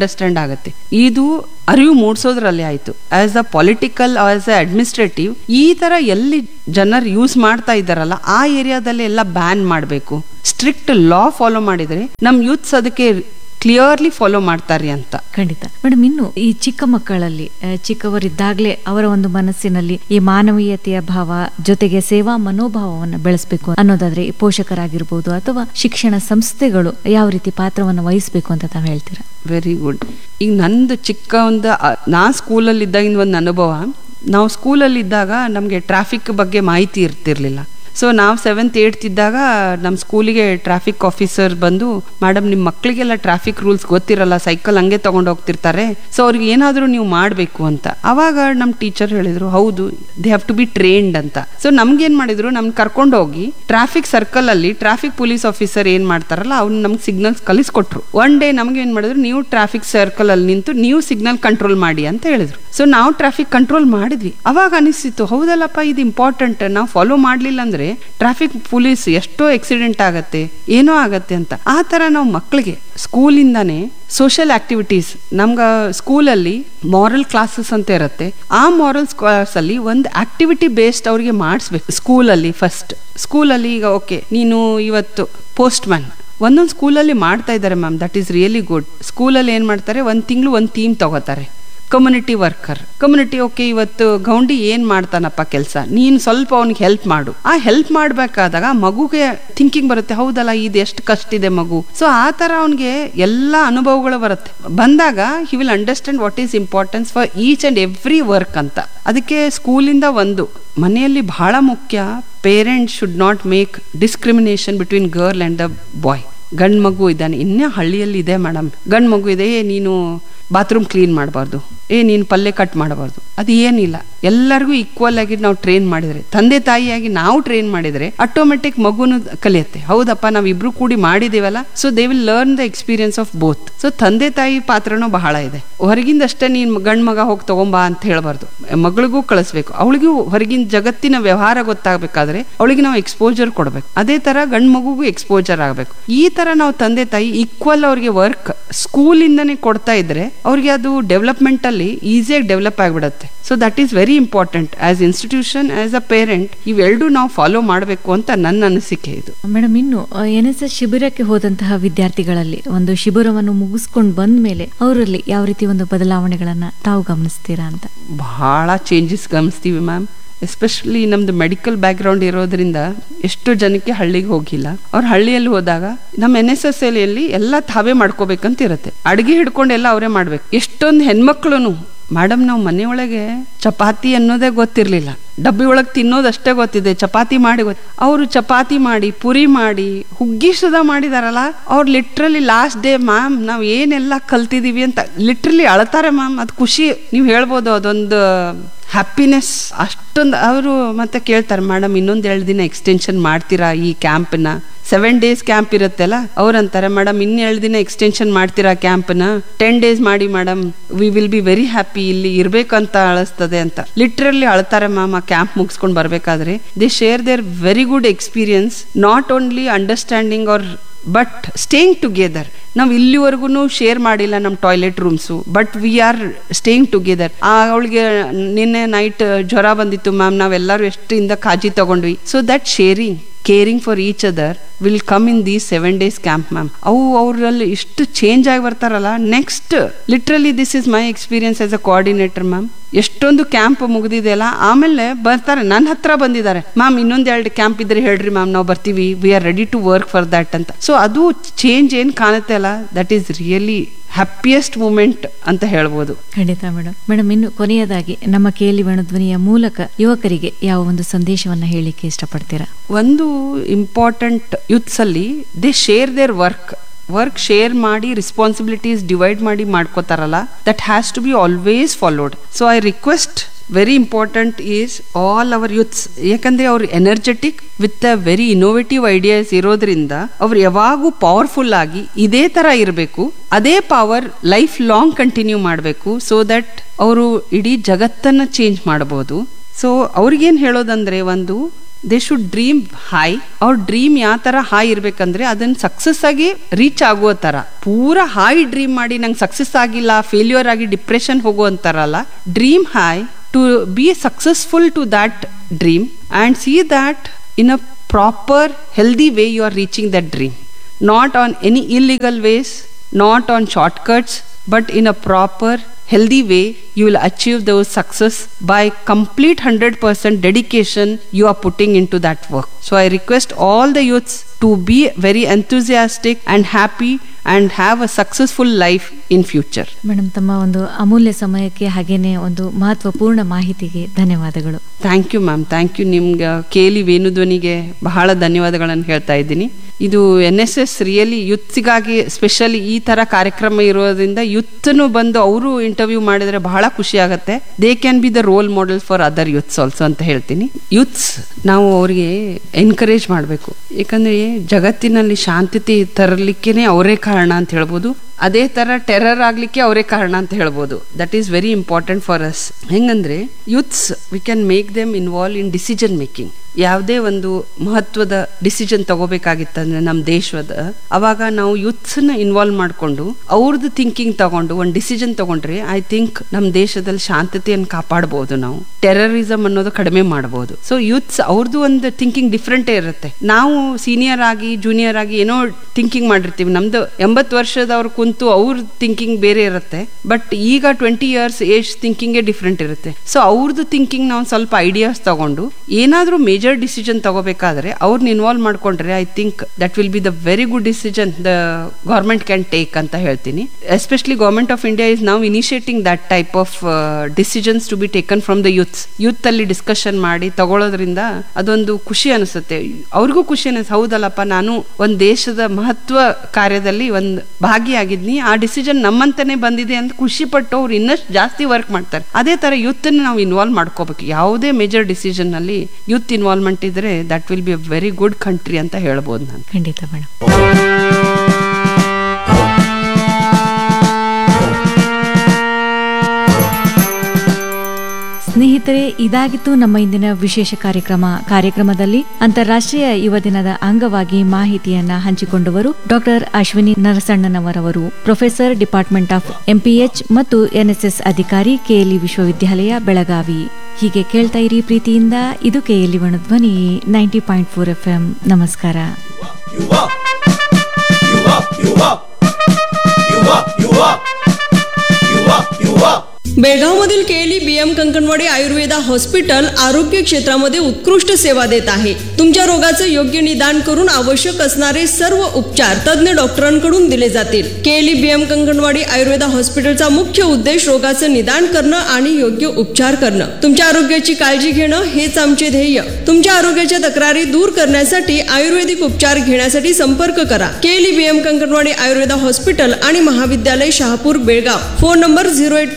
Speaker 2: ಆಗುತ್ತೆ. ಇದು ಅರಿವು ಮೂಡಿಸೋದ್ರಲ್ಲಿ ಆಯ್ತು. As a political, as a administrative, ಈ ತರ ಎಲ್ಲಿ ಜನರು ಯೂಸ್ ಮಾಡ್ತಾ ಇದ್ದಾರಲ್ಲ ಆ ಏರಿಯಾದಲ್ಲಿ ಎಲ್ಲ ಬ್ಯಾನ್ ಮಾಡಬೇಕು. ಸ್ಟ್ರಿಕ್ಟ್ ಲಾ ಫಾಲೋ ಮಾಡಿದ್ರೆ ನಮ್ ಯೂತ್ಸ್ ಅದಕ್ಕೆ ಕ್ಲಿಯರ್ಲಿ ಫಾಲೋ ಮಾಡ್ತಾರೆ ಅಂತ.
Speaker 1: ಖಂಡಿತ ಮೇಡಮ್. ಇನ್ನು ಈ ಚಿಕ್ಕ ಮಕ್ಕಳಲ್ಲಿ ಚಿಕ್ಕವರಿದ್ದಾಗಲೇ ಅವರ ಒಂದು ಮನಸ್ಸಿನಲ್ಲಿ ಈ ಮಾನವೀಯತೆಯ ಭಾವ ಜೊತೆಗೆ ಸೇವಾ ಮನೋಭಾವವನ್ನು ಬೆಳೆಸಬೇಕು ಅನ್ನೋದಾದ್ರೆ ಪೋಷಕರಾಗಿರ್ಬೋದು ಅಥವಾ ಶಿಕ್ಷಣ ಸಂಸ್ಥೆಗಳು ಯಾವ ರೀತಿ ಪಾತ್ರವನ್ನು ವಹಿಸಬೇಕು ಅಂತ ತಾವು ಹೇಳ್ತೀರಾ?
Speaker 2: Very good. ಈಗ ನಂದು ಚಿಕ್ಕ ನಾ ಸ್ಕೂಲಲ್ಲಿ ಇದ್ದಾಗಿನ ಒಂದು ಅನುಭವ. ನಾವು ಸ್ಕೂಲಲ್ಲಿ ಇದ್ದಾಗ ನಮಗೆ ಟ್ರಾಫಿಕ್ ಬಗ್ಗೆ ಮಾಹಿತಿ ಇರ್ತಿರ್ಲಿಲ್ಲ. ಸೊ ನಾವು 7th 8th ಇದ್ದಾಗ ನಮ್ಮ ಸ್ಕೂಲಿಗೆ ಟ್ರಾಫಿಕ್ ಆಫೀಸರ್ ಬಂದು, ಮೇಡಮ್ ನಿಮ್ಮ ಮಕ್ಕಳಿಗೆಲ್ಲ ಟ್ರಾಫಿಕ್ ರೂಲ್ಸ್ ಗೊತ್ತಿರಲ್ಲ, ಸೈಕಲ್ ಹಂಗೆ ತಗೊಂಡು ಹೋಗ್ತಿರ್ತಾರೆ, ಸೊ ಅವ್ರಿಗೆ ಏನಾದರೂ ನೀವು ಮಾಡಬೇಕು ಅಂತ. ಅವಾಗ ನಮ್ಮ ಟೀಚರ್ ಹೇಳಿದ್ರು, ಹೌದು, they have to B trained ಅಂತ. ಸೊ ನಮ್ಗೇನ್ ಮಾಡಿದ್ರು, ನಮ್ಗೆ ಕರ್ಕೊಂಡು ಹೋಗಿ ಟ್ರಾಫಿಕ್ ಸರ್ಕಲ್ ಅಲ್ಲಿ ಟ್ರಾಫಿಕ್ ಪೊಲೀಸ್ ಆಫೀಸರ್ ಏನ್ ಮಾಡ್ತಾರಲ್ಲ ಅವ್ರು ನಮ್ಗೆ ಸಿಗ್ನಲ್ಸ್ ಕಲಿಸ್ಕೊಟ್ರು. ಒನ್ ಡೇ ನಮ್ಗೆ ಏನ್ ಮಾಡಿದ್ರು, ನೀವು ಟ್ರಾಫಿಕ್ ಸರ್ಕಲ್ ಅಲ್ಲಿ ನಿಂತು ನೀವು ಸಿಗ್ನಲ್ ಕಂಟ್ರೋಲ್ ಮಾಡಿ ಅಂತ ಹೇಳಿದ್ರು. ಸೊ ನಾವು ಟ್ರಾಫಿಕ್ ಕಂಟ್ರೋಲ್ ಮಾಡಿದ್ವಿ. ಅವಾಗ ಅನಿಸ್ತಿತ್ತು, ಹೌದಲ್ಲಪ್ಪ, ಇದು ಇಂಪಾರ್ಟೆಂಟ್. ನಾವು ಫಾಲೋ ಮಾಡ್ಲಿಲ್ಲ ಅಂದ್ರೆ ಟ್ರಾಫಿಕ್ ಪೊಲೀಸ್ ಎಷ್ಟೋ ಆಕ್ಸಿಡೆಂಟ್ ಆಗತ್ತೆ, ಏನೋ ಆಗತ್ತೆ ಅಂತ. ಆ ತರ ನಾವು ಮಕ್ಕಳಿಗೆ ಸ್ಕೂಲಿಂದಾನೇ ಸೋಷಿಯಲ್ ಆಕ್ಟಿವಿಟೀಸ್, ನಮ್ಗ ಸ್ಕೂಲಲ್ಲಿ ಮಾರಲ್ ಕ್ಲಾಸಸ್ ಅಂತ ಇರುತ್ತೆ. ಆ ಮಾರಲ್ ಕ್ಲಾಸ್ ಅಲ್ಲಿ ಒಂದು ಆಕ್ಟಿವಿಟಿ ಬೇಸ್ಡ್ ಅವ್ರಿಗೆ ಮಾಡಿಸ್ಬೇಕು ಸ್ಕೂಲಲ್ಲಿ. ಫಸ್ಟ್ ಸ್ಕೂಲಲ್ಲಿ ಈಗ ಓಕೆ, ನೀನು ಇವತ್ತು ಪೋಸ್ಟ್ ಮ್ಯಾನ್ ಒಂದೊಂದು ಸ್ಕೂಲಲ್ಲಿ ಮಾಡ್ತಾ ಇದ್ದಾರೆ ma'am, that is really good. ಸ್ಕೂಲಲ್ಲಿ ಏನ್ ಮಾಡ್ತಾರೆ, ಒಂದು ತಿಂಗಳು ಒಂದು ಥೀಮ್ ತಗೋತಾರೆ. ಕಮ್ಯುನಿಟಿ ವರ್ಕರ್, ಕಮ್ಯುನಿಟಿ, ಓಕೆ ಇವತ್ತು ಗೌಂಡಿ ಏನ್ ಮಾಡ್ತಾನಪ್ಪ ಕೆಲಸ, ನೀನ್ ಸ್ವಲ್ಪ ಅವ್ನಿಗೆ ಹೆಲ್ಪ್ ಮಾಡು. ಆ ಹೆಲ್ಪ್ ಮಾಡ್ಬೇಕಾದಾಗ ಮಗುಗೆ ಥಿಂಕಿಂಗ್ ಬರುತ್ತೆ, ಹೌದಲ್ಲ ಇದು ಎಷ್ಟು ಕಷ್ಟ ಇದೆ ಮಗು. ಸೊ ಆ ತರ ಅವನಿಗೆ ಎಲ್ಲಾ ಅನುಭವಗಳು ಬರುತ್ತೆ. ಬಂದಾಗ he will understand what is importance for each and every work ಅಂತ. ಅದಕ್ಕೆ ಸ್ಕೂಲಿಂದ ಒಂದು ಮನೆಯಲ್ಲಿ ಬಹಳ ಮುಖ್ಯ, parents should not make discrimination between girl and the boy. ಗಂಡ್ ಮಗು ಇದ್ದಾನೆ, ಇನ್ನೇ ಹಳ್ಳಿಯಲ್ಲಿ ಇದೆ ಮೇಡಮ್, ಗಂಡ್ ಮಗು ಇದೆ, ನೀನು ಬಾತ್ರೂಮ್ ಕ್ಲೀನ್ ಮಾಡಬಾರ್ದು, ನೀನು ಪಲ್ಯ ಕಟ್ ಮಾಡಬಾರ್ದು, ಅದು ಏನಿಲ್ಲ. ಎಲ್ಲರಿಗೂ ಈಕ್ವಲ್ ಆಗಿ ನಾವು ಟ್ರೈನ್ ಮಾಡಿದ್ರೆ, ತಂದೆ ತಾಯಿಯಾಗಿ ನಾವು ಟ್ರೈನ್ ಮಾಡಿದ್ರೆ ಆಟೋಮೆಟಿಕ್ ಮಗುನು ಕಲಿಯುತ್ತೆ. ಹೌದಪ್ಪ, ನಾವಿಬ್ರು ಕೂಡಿ ಮಾಡಿದೀವಲ್ಲ, so they will learn the experience of both. So ತಂದೆ ತಾಯಿ ಪಾತ್ರನೂ ಬಹಳ ಇದೆ. ಹೊರಗಿಂದಷ್ಟೇ ನೀನ್ ಗಂಡ್ ಮಗ ಹೋಗಿ ತಗೊಂಬಾ ಅಂತ ಹೇಳ್ಬಾರ್ದು, ಮಗಳಿಗೂ ಕಳಿಸ್ಬೇಕು. ಅವಳಿಗೂ ಹೊರಗಿನ ಜಗತ್ತಿನ ವ್ಯವಹಾರ ಗೊತ್ತಾಗಬೇಕಾದ್ರೆ ಅವಳಿಗೆ ನಾವು ಎಕ್ಸ್ಪೋಜರ್ ಕೊಡ್ಬೇಕು. ಅದೇ ತರ ಗಂಡ್ ಮಗುಗೂ ಎಕ್ಸ್ಪೋಜರ್ ಆಗಬೇಕು. ಈ ತರ ನಾವು ತಂದೆ ತಾಯಿ ಈಕ್ವಲ್ ಅವ್ರಿಗೆ ವರ್ಕ್ ಸ್ಕೂಲಿಂದನೇ ಕೊಡ್ತಾ ಇದ್ರೆ ಅವ್ರಿಗೆ ಅದು ಡೆವಲಪ್ಮೆಂಟ್ ಅಲ್ಲಿ ಈಸಿಯಾಗಿ ಡೆವಲಪ್ ಆಗಿಬಿಡುತ್ತೆ. So that is very important. As institution, as a parent, ಇವೆರಡೂ ನಾವು ಫಾಲೋ ಮಾಡಬೇಕು ಅಂತ ನನ್ನ ಅನಿಸಿಕೆ ಇದು.
Speaker 1: ಮೇಡಮ್, ಇನ್ನು NSS ಶಿಬಿರಕ್ಕೆ ಹೋದಂತಹ ವಿದ್ಯಾರ್ಥಿಗಳಲ್ಲಿ ಒಂದು ಶಿಬಿರವನ್ನು ಮುಗಿಸ್ಕೊಂಡು ಬಂದ ಮೇಲೆ ಅವರಲ್ಲಿ ಯಾವ ರೀತಿ ಒಂದು ಬದಲಾವಣೆಗಳನ್ನ ತಾವು ಗಮನಿಸ್ತೀರಾ ಅಂತ?
Speaker 2: ಬಹಳ ಚೇಂಜಸ್ ಗಮನಿಸ್ತೀವಿ ಮ್ಯಾಮ್. ಎಸ್ಪೆಷಲಿ ನಮ್ದು ಮೆಡಿಕಲ್ ಬ್ಯಾಕ್ ಗ್ರೌಂಡ್ ಇರೋದ್ರಿಂದ ಎಷ್ಟೋ ಜನಕ್ಕೆ ಹಳ್ಳಿಗೆ ಹೋಗಿಲ್ಲ. ಅವ್ರ ಹಳ್ಳಿಯಲ್ಲಿ ಹೋದಾಗ ನಮ್ಮ NSS ಅಲ್ಲಿ ಎಲ್ಲ ತಾವೇ ಮಾಡ್ಕೋಬೇಕಂತ ಇರುತ್ತೆ. ಅಡಿಗೆ ಹಿಡ್ಕೊಂಡು ಎಲ್ಲ ಅವರೇ ಮಾಡ್ಬೇಕು. ಎಷ್ಟೊಂದು ಹೆಣ್ಮಕ್ಳು, ಮೇಡಮ್ ನಾವು ಮನೆಯೊಳಗೆ ಚಪಾತಿ ಅನ್ನೋದೇ ಗೊತ್ತಿರ್ಲಿಲ್ಲ, ಡಬ್ಬಿ ಒಳಗೆ ತಿನ್ನೋದಷ್ಟೇ ಗೊತ್ತಿದೆ, ಚಪಾತಿ ಮಾಡಿ ಅವರು ಚಪಾತಿ ಮಾಡಿ, ಪುರಿ ಮಾಡಿ, ಹುಗ್ಗಿ ಸುಧಾ ಮಾಡಿದಾರಲ್ಲ, ಅವ್ರು ಲಿಟ್ರಲಿ ಲಾಸ್ಟ್ ಡೇ ಮ್ಯಾಮ್ ನಾವು ಏನೆಲ್ಲ ಕಲ್ತಿದೀವಿ ಅಂತ ಲಿಟ್ರಲಿ ಅಳ್ತಾರೆ ಮ್ಯಾಮ್. ಅದು ಖುಷಿ, ನೀವು ಹೇಳ್ಬೋದು, ಅದೊಂದು ಹ್ಯಾಪಿನೆಸ್ ಅಷ್ಟೊಂದು. ಅವರು ಮತ್ತೆ ಕೇಳ್ತಾರೆ, ಮೇಡಮ್ ಇನ್ನೊಂದು 2 ದಿನ ಎಕ್ಸ್ಟೆನ್ಷನ್ ಮಾಡ್ತೀರಾ ಈ ಕ್ಯಾಂಪ್ನ? 7 days ಕ್ಯಾಂಪ್ ಇರುತ್ತಲ್ಲ, ಅವ್ರಂತಾರೆ, ಮೇಡಮ್ ಇನ್ನು 2 ದಿನ ಎಕ್ಸ್ಟೆನ್ಷನ್ ಮಾಡ್ತೀರಾ ಕ್ಯಾಂಪ್ನ? 10 days ಮಾಡಿ madam, we will be very happy, ಇಲ್ಲಿ ಇರ್ಬೇಕಂತ ಅಳಿಸ್ತದೆ ಅಂತ. ಲಿಟ್ರಲಿ ಅಳ್ತಾರೆ ಮ್ಯಾಮ್ ಆ ಕ್ಯಾಂಪ್ ಮುಗಿಸ್ಕೊಂಡು ಬರ್ಬೇಕಾದ್ರೆ. They share their very good experience, not only understanding R but staying together. ನಾವು ಇಲ್ಲಿವರೆಗೂ ಶೇರ್ ಮಾಡಿಲ್ಲ ನಮ್ಮ toilet rooms, but we are staying together. ಅವಳಿಗೆ ನಿನ್ನೆ ನೈಟ್ ಜ್ವರ ಬಂದಿತ್ತು ಮ್ಯಾಮ್, ನಾವೆಲ್ಲರೂ ಎಷ್ಟಿಂದ ಕಾಳಜಿ ತಗೊಂಡ್ವಿ. So that sharing, caring for each other will come in these 7 days camp ma'am. ಅವು ಅವರಲ್ಲಿ ಇಷ್ಟು ಚೇಂಜ್ ಆಗಿ ಬರ್ತಾರಲ್ಲ. Next literally this is my experience as a coordinator ma'am. ಎಷ್ಟೊಂದು ಕ್ಯಾಂಪ್ ಮುಗಿದಿದೆಯಲ್ಲ, ಆಮೇಲೆ ಬರ್ತಾರೆ ನನ್ನ ಹತ್ರ ಬಂದಿದ್ದಾರೆ, ಮ್ಯಾಮ್ ಇನ್ನೊಂದು 2 ಕ್ಯಾಂಪ್ ಇದ್ರೆ ಹೇಳ್ರಿ ಮ್ಯಾಮ್, ನಾವು ಬರ್ತೀವಿ, we are ready to work for that ಅಂತ. ಸೊ ಅದು ಚೇಂಜ್ ಏನ್ ಕಾಣುತ್ತೆ ಅಲ್ಲ, that is really happiest moment ಅಂತ ಹೇಳ್ಬೋದು.
Speaker 1: ಖಂಡಿತ ಮೇಡಮ್, ಇನ್ನು ಕೊನೆಯದಾಗಿ ನಮ್ಮ ಕೇಳಿ ಧ್ವನಿಯ ಮೂಲಕ ಯುವಕರಿಗೆ ಯಾವ ಒಂದು ಸಂದೇಶವನ್ನ ಹೇಳಿಕ್ಕೆ ಇಷ್ಟಪಡ್ತೀರಾ?
Speaker 2: ಒಂದು ಇಂಪಾರ್ಟೆಂಟ್ ಯೂತ್ಸ್ ಅಲ್ಲಿ they share their work share ಮಾಡಿ, ರೆಸ್ಪಾನ್ಸಿಬಿಲಿಟೀಸ್ ಡಿವೈಡ್ ಮಾಡಿ ಮಾಡ್ಕೋತಾರಲ್ಲ, that has to B always followed. So I request, very important is all our youths, ಯಾಕಂದ್ರೆ ಅವ್ರು energetic with a very innovative ideas ಇರೋದ್ರಿಂದ ಅವ್ರು ಯಾವಾಗೂ ಪವರ್ಫುಲ್ ಆಗಿ ಇದೇ ತರ ಇರಬೇಕು. ಅದೇ ಪವರ್ ಲೈಫ್ ಲಾಂಗ್ ಕಂಟಿನ್ಯೂ ಮಾಡಬೇಕು, ಸೊ ದಟ್ ಅವರು ಇಡೀ ಜಗತ್ತನ್ನ ಚೇಂಜ್ ಮಾಡಬಹುದು. ಸೊ ಅವ್ರಿಗೇನ್ ಹೇಳೋದಂದ್ರೆ, ಒಂದು ದೇ ಶುಡ್ ಡ್ರೀಮ್ ಹೈ. ಅವ್ರ ಡ್ರೀಮ್ ಯಾವ ತರ ಹೈ ಇರ್ಬೇಕಂದ್ರೆ ಅದನ್ನ ಸಕ್ಸಸ್ ಆಗಿ ರೀಚ್ ಆಗುವ ತರ. ಪೂರಾ ಹೈ ಡ್ರೀಮ್ ಮಾಡಿ ನಂಗೆ ಸಕ್ಸಸ್ ಆಗಿಲ್ಲ, ಫೇಲ್ಯೂರ್ ಆಗಿ depression ಹೋಗುವಂತಾರಲ್ಲ. Dream high to be successful to that dream and see that in a proper healthy way you are reaching that dream, not on any illegal ways, not on shortcuts, but in a proper healthy way you will achieve those success by complete 100% dedication you are putting into that work. So I request all the youths to be very enthusiastic and happy and have a successful life in future.
Speaker 1: Madam, ತಮ್ಮ ಒಂದು ಅಮೂಲ್ಯ ಸಮಯಕ್ಕೆ ಹಾಗೇನೆ ಒಂದು ಮಹತ್ವಪೂರ್ಣ ಮಾಹಿತಿಗೆ ಧನ್ಯವಾದಗಳು.
Speaker 2: Thank you ma'am, thank you. ನಿಮ್ಗೆ ಕೇಳಿ ವೇಣುಧ್ವನಿಗೆ ಬಹಳ ಧನ್ಯವಾದಗಳನ್ನು ಹೇಳ್ತಾ ಇದ್ದೀನಿ. ಇದು NSS ರಿಯಲಿ ಯೂತ್ಸಿಗಾಗಿ ಸ್ಪೆಷಲಿ ಈ ತರ ಕಾರ್ಯಕ್ರಮ ಇರೋದ್ರಿಂದ ಯೂತ್ನು ಬಂದು ಅವರು ಇಂಟರ್ವ್ಯೂ ಮಾಡಿದ್ರೆ ಬಹಳ ಖುಷಿ ಆಗುತ್ತೆ. They can be the role model for other youths also ಅಂತ ಹೇಳ್ತೀನಿ. ಯೂತ್ಸ್ ನಾವು ಅವರಿಗೆ ಎನ್ಕರೇಜ್ ಮಾಡಬೇಕು. ಯಾಕಂದ್ರೆ ಜಗತ್ತಿನಲ್ಲಿ ಶಾಂತಿ ತರಲಿಕ್ಕೇನೆ ಅವರೇ ಕಾರಣ ಅಂತ ಹೇಳ್ಬೋದು. ಅದೇ ತರ ಟೆರರ್ ಆಗ್ಲಿಕ್ಕೆ ಅವರೇ ಕಾರಣ ಅಂತ ಹೇಳ್ಬೋದು. That is very important for us. ಹೆಂಗಂದ್ರೆ youths we can make them involve in decision making. ಯಾವುದೇ ಒಂದು ಮಹತ್ವದ ಡಿಸಿಷನ್ ತಗೋಬೇಕಾಗಿತ್ತಂದ್ರೆ ನಮ್ಮ ದೇಶದ, ಅವಾಗ ನಾವು ಯೂತ್ಸ್ನ ಇನ್ವಾಲ್ವ್ ಮಾಡಿಕೊಂಡು ಅವ್ರದ್ದು ಥಿಂಕಿಂಗ್ ತಗೊಂಡು ಒಂದು ಡಿಸಿಷನ್ ತಗೊಂಡ್ರೆ ಐ ಥಿಂಕ್ ನಮ್ಮ ದೇಶದಲ್ಲಿ ಶಾಂತತೆಯನ್ನು ಕಾಪಾಡಬಹುದು. ನಾವು ಟೆರರಿಸಮ್ ಅನ್ನೋದು ಕಡಿಮೆ ಮಾಡಬಹುದು. ಸೊ ಯೂತ್ಸ್ ಅವ್ರದ್ದು ಒಂದು ಥಿಂಕಿಂಗ್ ಡಿಫ್ರೆಂಟೇ ಇರುತ್ತೆ. ನಾವು ಸೀನಿಯರ್ ಆಗಿ ಜೂನಿಯರ್ ಆಗಿ ಏನೋ ಥಿಂಕಿಂಗ್ ಮಾಡಿರ್ತೀವಿ. ನಮ್ದು 80 ವರ್ಷದವ್ರು ಕುಂತು ಅವ್ರ ಥಿಂಕಿಂಗ್ ಬೇರೆ ಇರುತ್ತೆ. ಬಟ್ ಈಗ 20 years ಏಜ್ ಥಿಂಕಿಂಗೇ ಡಿಫ್ರೆಂಟ್ ಇರುತ್ತೆ. ಸೊ ಅವ್ರದ್ದು ಥಿಂಕಿಂಗ್ ನಾವು ಸ್ವಲ್ಪ ಐಡಿಯಾಸ್ ತಗೊಂಡು ಏನಾದ್ರೂ ಮೇಜರ್ ಡಿಸಿಷನ್ ತಗೋಬೇಕಾದ್ರೆ ಅವ್ರನ್ನ ಇನ್ವಾಲ್ವ್ ಮಾಡ್ಕೊಂಡ್ರೆ I think that will be the very good decision the government can take ಅಂತ ಹೇಳ್ತೀನಿ. Especially government of India is now initiating that type of decisions to be taken from the youth ಅಲ್ಲಿ discussion ಮಾಡಿ ತಗೊಳ್ಳೋದ್ರಿಂದ ಅದೊಂದು ಖುಷಿ ಅನಿಸುತ್ತೆ. ಅವ್ರಿಗೂ ಖುಷಿ ಅನಿಸುತ್ತೆ, ಹೌದಲ್ಲಪ್ಪ ನಾನು ಒಂದ್ ದೇಶದ ಮಹತ್ವ ಕಾರ್ಯದಲ್ಲಿ ಒಂದು ಭಾಗಿಯಾಗಿದ್ನಿ, ಆ ಡಿಸಿಷನ್ ನಮ್ಮಂತಾನೆ ಬಂದಿದೆ ಅಂತ ಖುಷಿ ಪಟ್ಟು ಅವ್ರು ಇನ್ನಷ್ಟು ಜಾಸ್ತಿ ವರ್ಕ್ ಮಾಡ್ತಾರೆ. ಅದೇ ತರ ಯೂತ್ ನಾವು ಇನ್ವಾಲ್ವ್ ಮಾಡ್ಕೋಬೇಕು. ಯಾವುದೇ ಮೇಜರ್ ಡಿಸಿಷನ್ ಅಲ್ಲಿ ಯೂತ್ ಇನ್ವಾಲ್ವ್ಮೆಂಟ್ ಇದ್ರೆ that will be a very good country ಅಂತ ಹೇಳ್ಬೋದು ನಾನು.
Speaker 1: ಖಂಡಿತ ಮೇಡಮ್. ಸ್ನೇಹಿತರೆ, ಇದಾಗಿತ್ತು ನಮ್ಮ ಇಂದಿನ ವಿಶೇಷ ಕಾರ್ಯಕ್ರಮದಲ್ಲಿ ಅಂತಾರಾಷ್ಟ್ರೀಯ ಯುವ ದಿನದ ಅಂಗವಾಗಿ ಮಾಹಿತಿಯನ್ನ ಹಂಚಿಕೊಂಡವರು doctor Ashwini ನರಸಣ್ಣನವರವರು, professor, department of MPH ಮತ್ತು NSS ಅಧಿಕಾರಿ, KLE ವಿಶ್ವವಿದ್ಯಾಲಯ, ಬೆಳಗಾವಿ. ಹೀಗೆ ಕೇಳ್ತಾ ಇರಿ ಪ್ರೀತಿಯಿಂದ. ಇದು KLE ಧ್ವನಿ 90.4 FM. ನಮಸ್ಕಾರ.
Speaker 3: बेळगावमधील KLE BM Kankanwadi Ayurveda hospital आरोग्य क्षेत्रामध्ये उत्कृष्ट सेवा देत आहे. तुमच्या रोगाचे योग्य निदान करून आवश्यक असणारे सर्व उपचार तज्ञ डॉक्टरांकडून दिले जातील. KLE BM कंकणवाडी आयुर्वेदा हॉस्पिटलचा मुख्य उद्देश रोगाचे निदान करणं आणि योग्य उपचार करणं. तुमच्या आरोग्याची काळजी घेणं हेच आमचे ध्येय. तुमच्या आरोग्याच्या तक्रारी दूर करण्यासाठी आयुर्वेदिक उपचार घेण्यासाठी संपर्क करा. KLE BM Kankanwadi Ayurveda hospital आणि महाविद्यालय शहापूर, बेळगाव. Phone number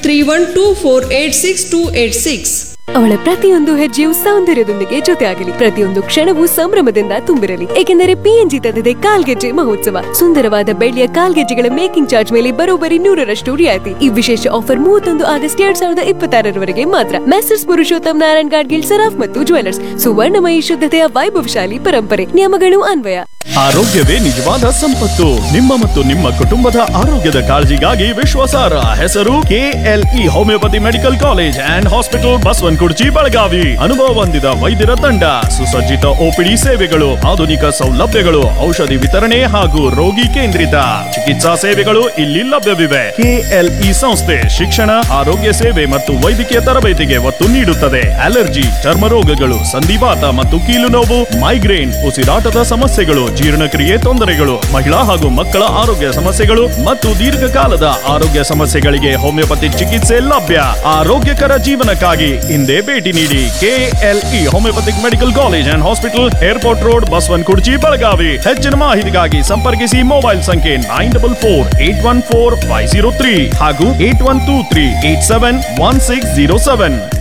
Speaker 3: 0831248686.
Speaker 4: ಅವಳ ಪ್ರತಿಯೊಂದು ಹೆಜ್ಜೆಯು ಸೌಂದರ್ಯದೊಂದಿಗೆ ಜೊತೆಯಾಗಲಿ, ಪ್ರತಿಯೊಂದು ಕ್ಷಣವೂ ಸಂಭ್ರಮದಿಂದ ತುಂಬಿರಲಿ. ಏಕೆಂದರೆ PNG ತಂದಿದೆ ಕಾಲ್ಗೆಜ್ಜೆ ಮಹೋತ್ಸವ. ಸುಂದರವಾದ ಬೆಳ್ಳಿಯ ಕಾಲ್ಗೆಜ್ಜೆಗಳ ಮೇಕಿಂಗ್ ಚಾರ್ಜ್ ಮೇಲೆ ಬರೋಬ್ಬರಿ 100% ರಿಯಾಯಿತಿ. ಈ ವಿಶೇಷ ಆಫರ್ 31 ಆಗಸ್ಟ್ 2026 ಮಾತ್ರ. ಮೆಸರ್ಸ್ ಪುರುಷೋತ್ತಮ್ ನಾರಾಯಣ್ ಗಾಡ್ಗಿಲ್ ಸರಾಫ್ ಮತ್ತು ಜ್ಯುವೆಲರ್ಸ್. ಸುವರ್ಣಮಯಿ ಶುದ್ಧತೆಯ ವೈಭವಶಾಲಿ ಪರಂಪರೆ. ನಿಯಮಗಳು ಅನ್ವಯ.
Speaker 5: ಆರೋಗ್ಯವೇ ನಿಜವಾದ ಸಂಪತ್ತು. ನಿಮ್ಮ ಮತ್ತು ನಿಮ್ಮ ಕುಟುಂಬದ ಆರೋಗ್ಯದ ಕಾಳಜಿಗಾಗಿ ವಿಶ್ವಾಸಾರ್ಹ ಹೆಸರು KLE homeopathy medical college and hospital, Basavanakurchi, Belagavi. ಅನುಭವ ಹೊಂದಿದ ವೈದ್ಯರ ತಂಡ, ಸುಸಜ್ಜಿತ OPD ಸೇವೆಗಳು, ಆಧುನಿಕ ಸೌಲಭ್ಯಗಳು, ಔಷಧಿ ವಿತರಣೆ ಹಾಗೂ ರೋಗಿ ಕೇಂದ್ರಿತ ಚಿಕಿತ್ಸಾ ಸೇವೆಗಳು ಇಲ್ಲಿ ಲಭ್ಯವಿವೆ. KLE ಸಂಸ್ಥೆ ಶಿಕ್ಷಣ, ಆರೋಗ್ಯ ಸೇವೆ ಮತ್ತು ವೈದ್ಯಕೀಯ ತರಬೇತಿಗೆ ಒತ್ತು ನೀಡುತ್ತದೆ. ಅಲರ್ಜಿ, ಚರ್ಮ ರೋಗಗಳು, ಸಂಧಿವಾತ ಮತ್ತು ಕೀಲು ನೋವು, ಮೈಗ್ರೇನ್, ಉಸಿರಾಟದ ಸಮಸ್ಯೆಗಳು, ಜೀರ್ಣಕ್ರಿಯೆ ತೊಂದರೆಗಳು, ಮಹಿಳಾ ಹಾಗೂ ಮಕ್ಕಳ ಆರೋಗ್ಯ ಸಮಸ್ಯೆಗಳು ಮತ್ತು ದೀರ್ಘಕಾಲದ ಆರೋಗ್ಯ ಸಮಸ್ಯೆಗಳಿಗೆ ಹೋಮಿಯೋಪತಿ ಚಿಕಿತ್ಸೆ ಲಭ್ಯ. ಆರೋಗ್ಯಕರ ಜೀವನಕ್ಕಾಗಿ ಹಿಂದೆ ಭೇಟಿ ನೀಡಿ. KLE homeopathic medical college and hospital, airport road, Basavanakurchi, Belagavi. ಹೆಚ್ಚಿನ ಮಾಹಿತಿಗಾಗಿ ಸಂಪರ್ಕಿಸಿ. ಮೊಬೈಲ್ ಸಂಖ್ಯೆ 944814503 ಹಾಗೂ 8123871607.